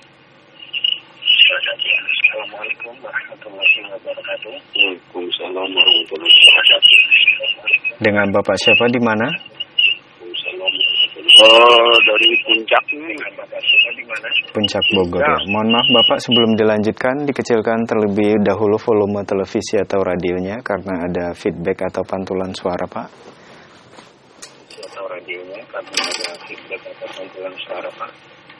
Assalamualaikum warahmatullahi wabarakatuh. Waalaikumsalam warahmatullahi wabarakatuh. Dengan Bapak siapa di mana? Oh, dari Puncak nih. Bapak siapa di mana? Puncak Bogor ya. Mohon maaf Bapak, sebelum dilanjutkan dikecilkan terlebih dahulu volume televisi atau radionya karena ada feedback atau pantulan suara, Pak. Atau radionya karena ada feedback atau pantulan suara, Pak.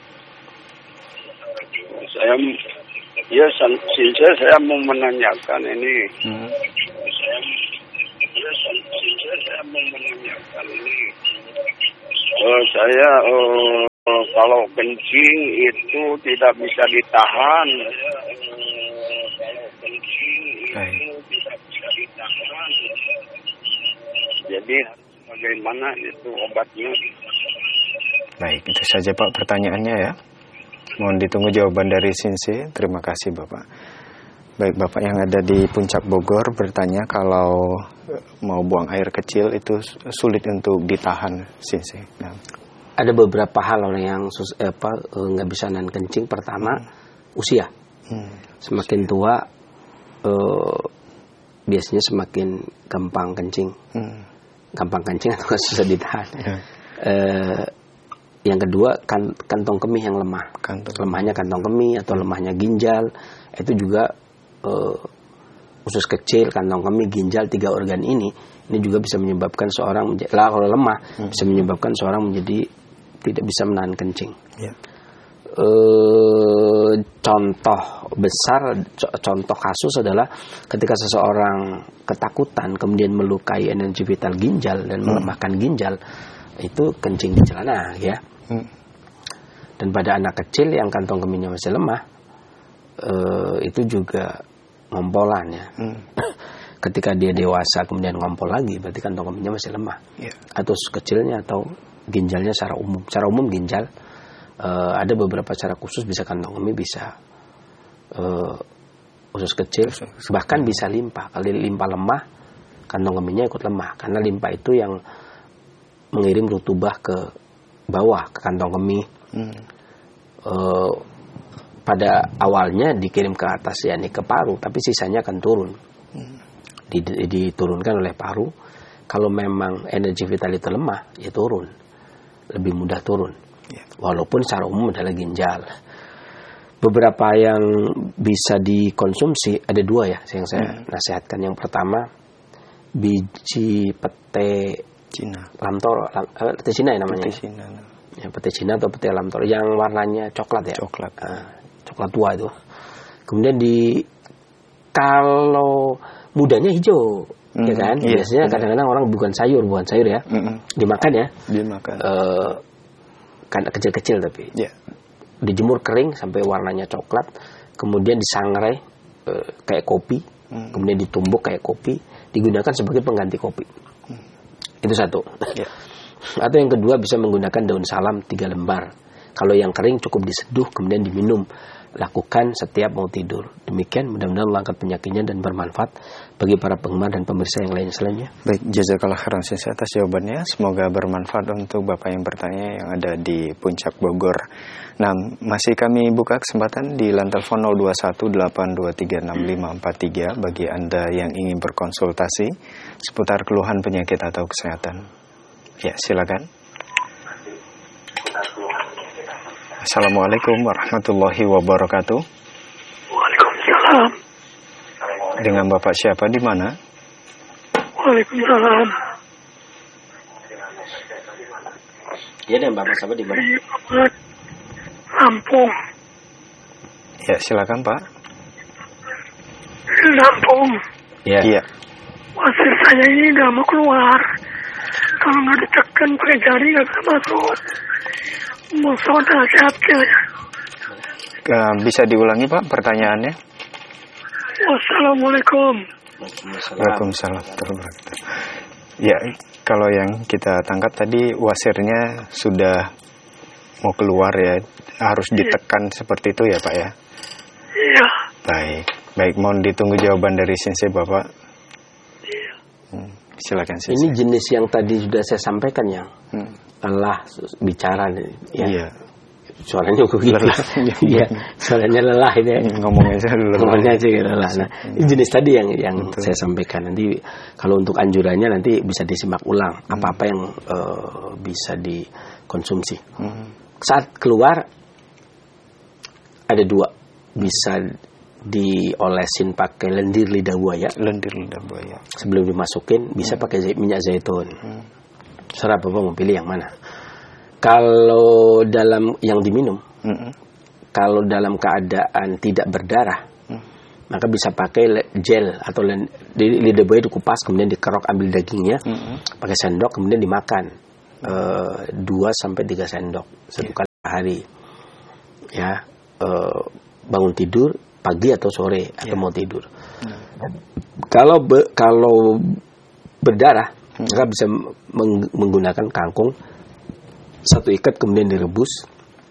Saya Ya, saya, saya mau menanyakan ini. Hmm. Saya, ya, saya, saya mau menanyakan ini. Uh, saya uh, uh, kalau kencing itu tidak bisa ditahan. Uh, kalau kencing itu tidak bisa ditahan. Jadi bagaimana itu obatnya? Baik, itu saja Pak pertanyaannya ya. Mohon ditunggu jawaban dari Sinsi. Terima kasih Bapak. Baik, Bapak yang ada di Puncak Bogor bertanya kalau mau buang air kecil itu sulit untuk ditahan, Sinsi. Nah. Ada beberapa hal orang yang sus, eh, apa nggak bisa nahan kencing. Pertama, hmm. usia. Hmm. Semakin tua, eh, biasanya semakin gampang kencing. Hmm. Gampang kencing atau susah ditahan. Hmm. Eh, Yang kedua, kan, kantong kemih yang lemah. Kantong. Lemahnya kantong kemih atau lemahnya ginjal. Itu juga uh, usus kecil, kantong kemih, ginjal, tiga organ ini. Ini juga bisa menyebabkan seorang, menjadi, lah kalau lemah, hmm. bisa menyebabkan seorang menjadi tidak bisa menahan kencing. Yeah. Uh, contoh besar, contoh kasus adalah ketika seseorang ketakutan, kemudian melukai energi vital ginjal dan hmm. melemahkan ginjal, itu kencing di celana ya. Hmm. Dan pada anak kecil yang kantong kemihnya masih lemah, uh, itu juga ngompolan ya. Hmm. Ketika dia dewasa kemudian ngompol lagi, berarti kantong kemihnya masih lemah. Yeah. Atau kecilnya atau ginjalnya secara umum. Secara umum ginjal uh, ada beberapa cara khusus, bisa kantong kemih, bisa uh, usus kecil, bahkan bisa limpa. Kalau limpa lemah, kantong kemihnya ikut lemah karena limpa itu yang mengirim rutubah ke bawah ke kantong kemih. Hmm. E, pada awalnya dikirim ke atas yakni ke paru, tapi sisanya akan turun. Hmm. Diturunkan oleh paru. Kalau memang energi vital itu lemah, ya turun, lebih mudah turun. Yeah. Walaupun secara umum adalah ginjal. Beberapa yang bisa dikonsumsi ada dua ya, yang saya hmm. nasihatkan. Yang pertama, biji pete Cina, lamtoro, lam, eh, pete Cina ya namanya. Pete Cina. Ya, pete Cina atau pete lamtoro yang warnanya coklat ya. Coklat. Uh, coklat tua itu. Kemudian di kalau mudanya hijau, mm, ya kan? Iya, biasanya iya. Kadang-kadang orang bukan sayur, bukan sayur ya. Mm-mm. Dimakan ya. Dimakan. Uh, kan kecil-kecil tapi. Yeah. Dijemur kering sampai warnanya coklat, kemudian disangrai uh, kayak kopi, mm. kemudian ditumbuk kayak kopi, digunakan sebagai pengganti kopi. Itu satu. Ya. Atau yang kedua bisa menggunakan daun salam tiga lembar. Kalau yang kering cukup diseduh kemudian diminum. Lakukan setiap mau tidur. Demikian mudah-mudahan Allah angkat penyakitnya dan bermanfaat bagi para penggemar dan pemirsa yang lain selainnya. Baik, jazakallah khairan atas jawabannya. Semoga bermanfaat untuk Bapak yang bertanya yang ada di Puncak Bogor. Nah, masih kami buka kesempatan di line telepon nol dua satu delapan dua tiga enam lima empat tiga bagi Anda yang ingin berkonsultasi seputar keluhan penyakit atau kesehatan. Ya, silakan. Assalamualaikum warahmatullahi wabarakatuh. Waalaikumsalam. Dengan Bapak siapa di mana? Waalaikumsalam. Iya, dan Bapak siapa di mana? Lampung. Ya, silakan Pak. Lampung. Iya. Iya. Wasir saya ini nggak mau keluar. Kalau nggak ditekan pakai jari nggak bisa masuk. Mau soda siapnya. Uh, bisa diulangi Pak pertanyaannya? Wassalamualaikum. Waalaikumsalam. Ya, kalau yang kita tangkap tadi wasirnya sudah mau keluar ya, harus ditekan seperti itu ya Pak ya? Iya. Baik, baik, mohon ditunggu jawaban dari Sensei Bapak. Iya. Hmm, silakan Sensei. Ini jenis yang tadi sudah saya sampaikan ya. Hmm. Lelah bicara ya. Iya. Suaranya begitu. Lelah. Iya, suaranya lelah ini. Ya. Ngomongnya aja lelah. Ngomongnya aja lelah. Nah, ini jenis tadi yang yang Betul. saya sampaikan. Nanti kalau untuk anjurannya nanti bisa disimak ulang hmm. apa-apa yang uh, bisa dikonsumsi. Hmm. Saat keluar ada dua, bisa diolesin pakai lendir lidah buaya. Lendir lidah buaya. Sebelum dimasukin bisa hmm. pakai minyak zaitun. Hmm. Serah Bapak mau pilih yang mana. Kalau dalam yang diminum, mm-hmm. kalau dalam keadaan tidak berdarah, mm. maka bisa pakai gel atau di lidah buaya dikupas, kemudian dikerok ambil dagingnya, mm-hmm. pakai sendok, kemudian dimakan dua sampai tiga sendok satu kali hari. Ya, uh, bangun tidur pagi atau sore yeah. atau mau tidur. Mm. Kalau be, kalau berdarah, mm. maka bisa meng, menggunakan kangkung. Satu ikat kemudian direbus,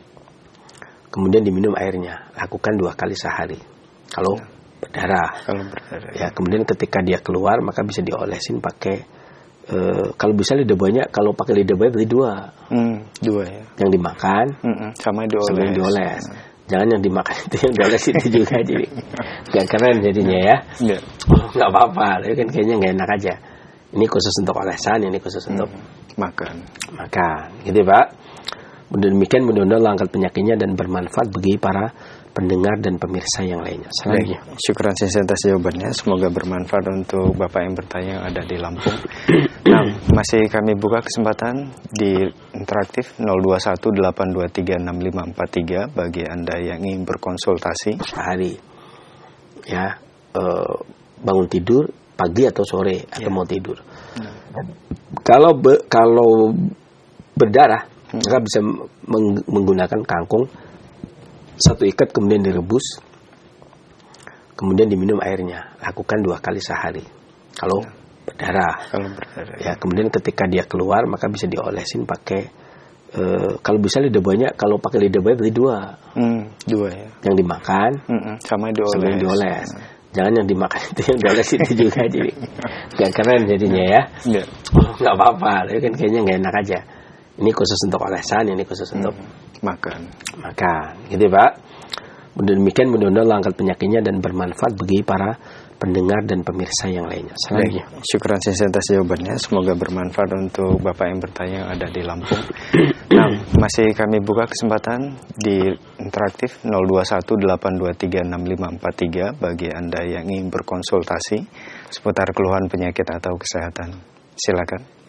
kemudian diminum airnya. Lakukan dua kali sehari. Kalau ya. berdarah, kalau berdarah, ya. Kemudian ketika dia keluar maka bisa diolesin pakai, uh, kalau bisa lidah buaya. Kalau pakai lidah buaya berarti dua, hmm, dua ya. Yang dimakan, mm-mm. sama dioles. Sama yang dioles. Hmm. Jangan yang dimakan itu yang dioles itu juga jadi nggak keren jadinya ya. ya. Nggak apa-apa, tapi kan kayaknya nggak enak aja. Ini khusus untuk olesan, ini khusus untuk hmm. makan. Makan, gitu Pak. Demikian mudah-mudahan langkat penyakitnya dan bermanfaat bagi para pendengar dan pemirsa yang lainnya. Selanjutnya. Syukuran Sensei atas jawabannya. Semoga bermanfaat untuk Bapak yang bertanya yang ada di Lampung. Nah, masih kami buka kesempatan di interaktif nol dua satu delapan dua tiga enam lima empat tiga bagi Anda yang ingin berkonsultasi. Sehari, ya, uh, bangun tidur pagi atau sore atau ya. mau tidur. Hmm. Kalau be, kalau berdarah, hmm. maka bisa meng, menggunakan kangkung. Satu ikat kemudian direbus, kemudian diminum airnya. Lakukan dua kali sehari. Kalau ya. berdarah, kalau berdarah, ya. Kemudian ketika dia keluar maka bisa diolesin pakai. Uh, kalau bisa lidah buaya, kalau pakai lidah buaya berarti dua, hmm, dua ya. Yang dimakan, hmm, sama dioles. Sama yang dioles. Hmm. Jangan yang dimakan itu yang dioles itu juga jadi nggak keren jadinya ya. Nggak, nggak apa-apa, tapi kan kayaknya nggak enak aja. Ini khusus untuk olesan, ini khusus untuk hmm, makan. Makan, gitu Pak. Demikian mudah-mudahan langkat penyakitnya dan bermanfaat bagi para pendengar dan pemirsa yang lainnya. Selanjutnya. Syukuran Sensei atas jawabannya. Semoga bermanfaat untuk Bapak yang bertanya yang ada di Lampung. Nah, masih kami buka kesempatan di interaktif nol dua satu delapan dua tiga enam lima empat tiga bagi Anda yang ingin berkonsultasi seputar keluhan penyakit atau kesehatan. Silakan.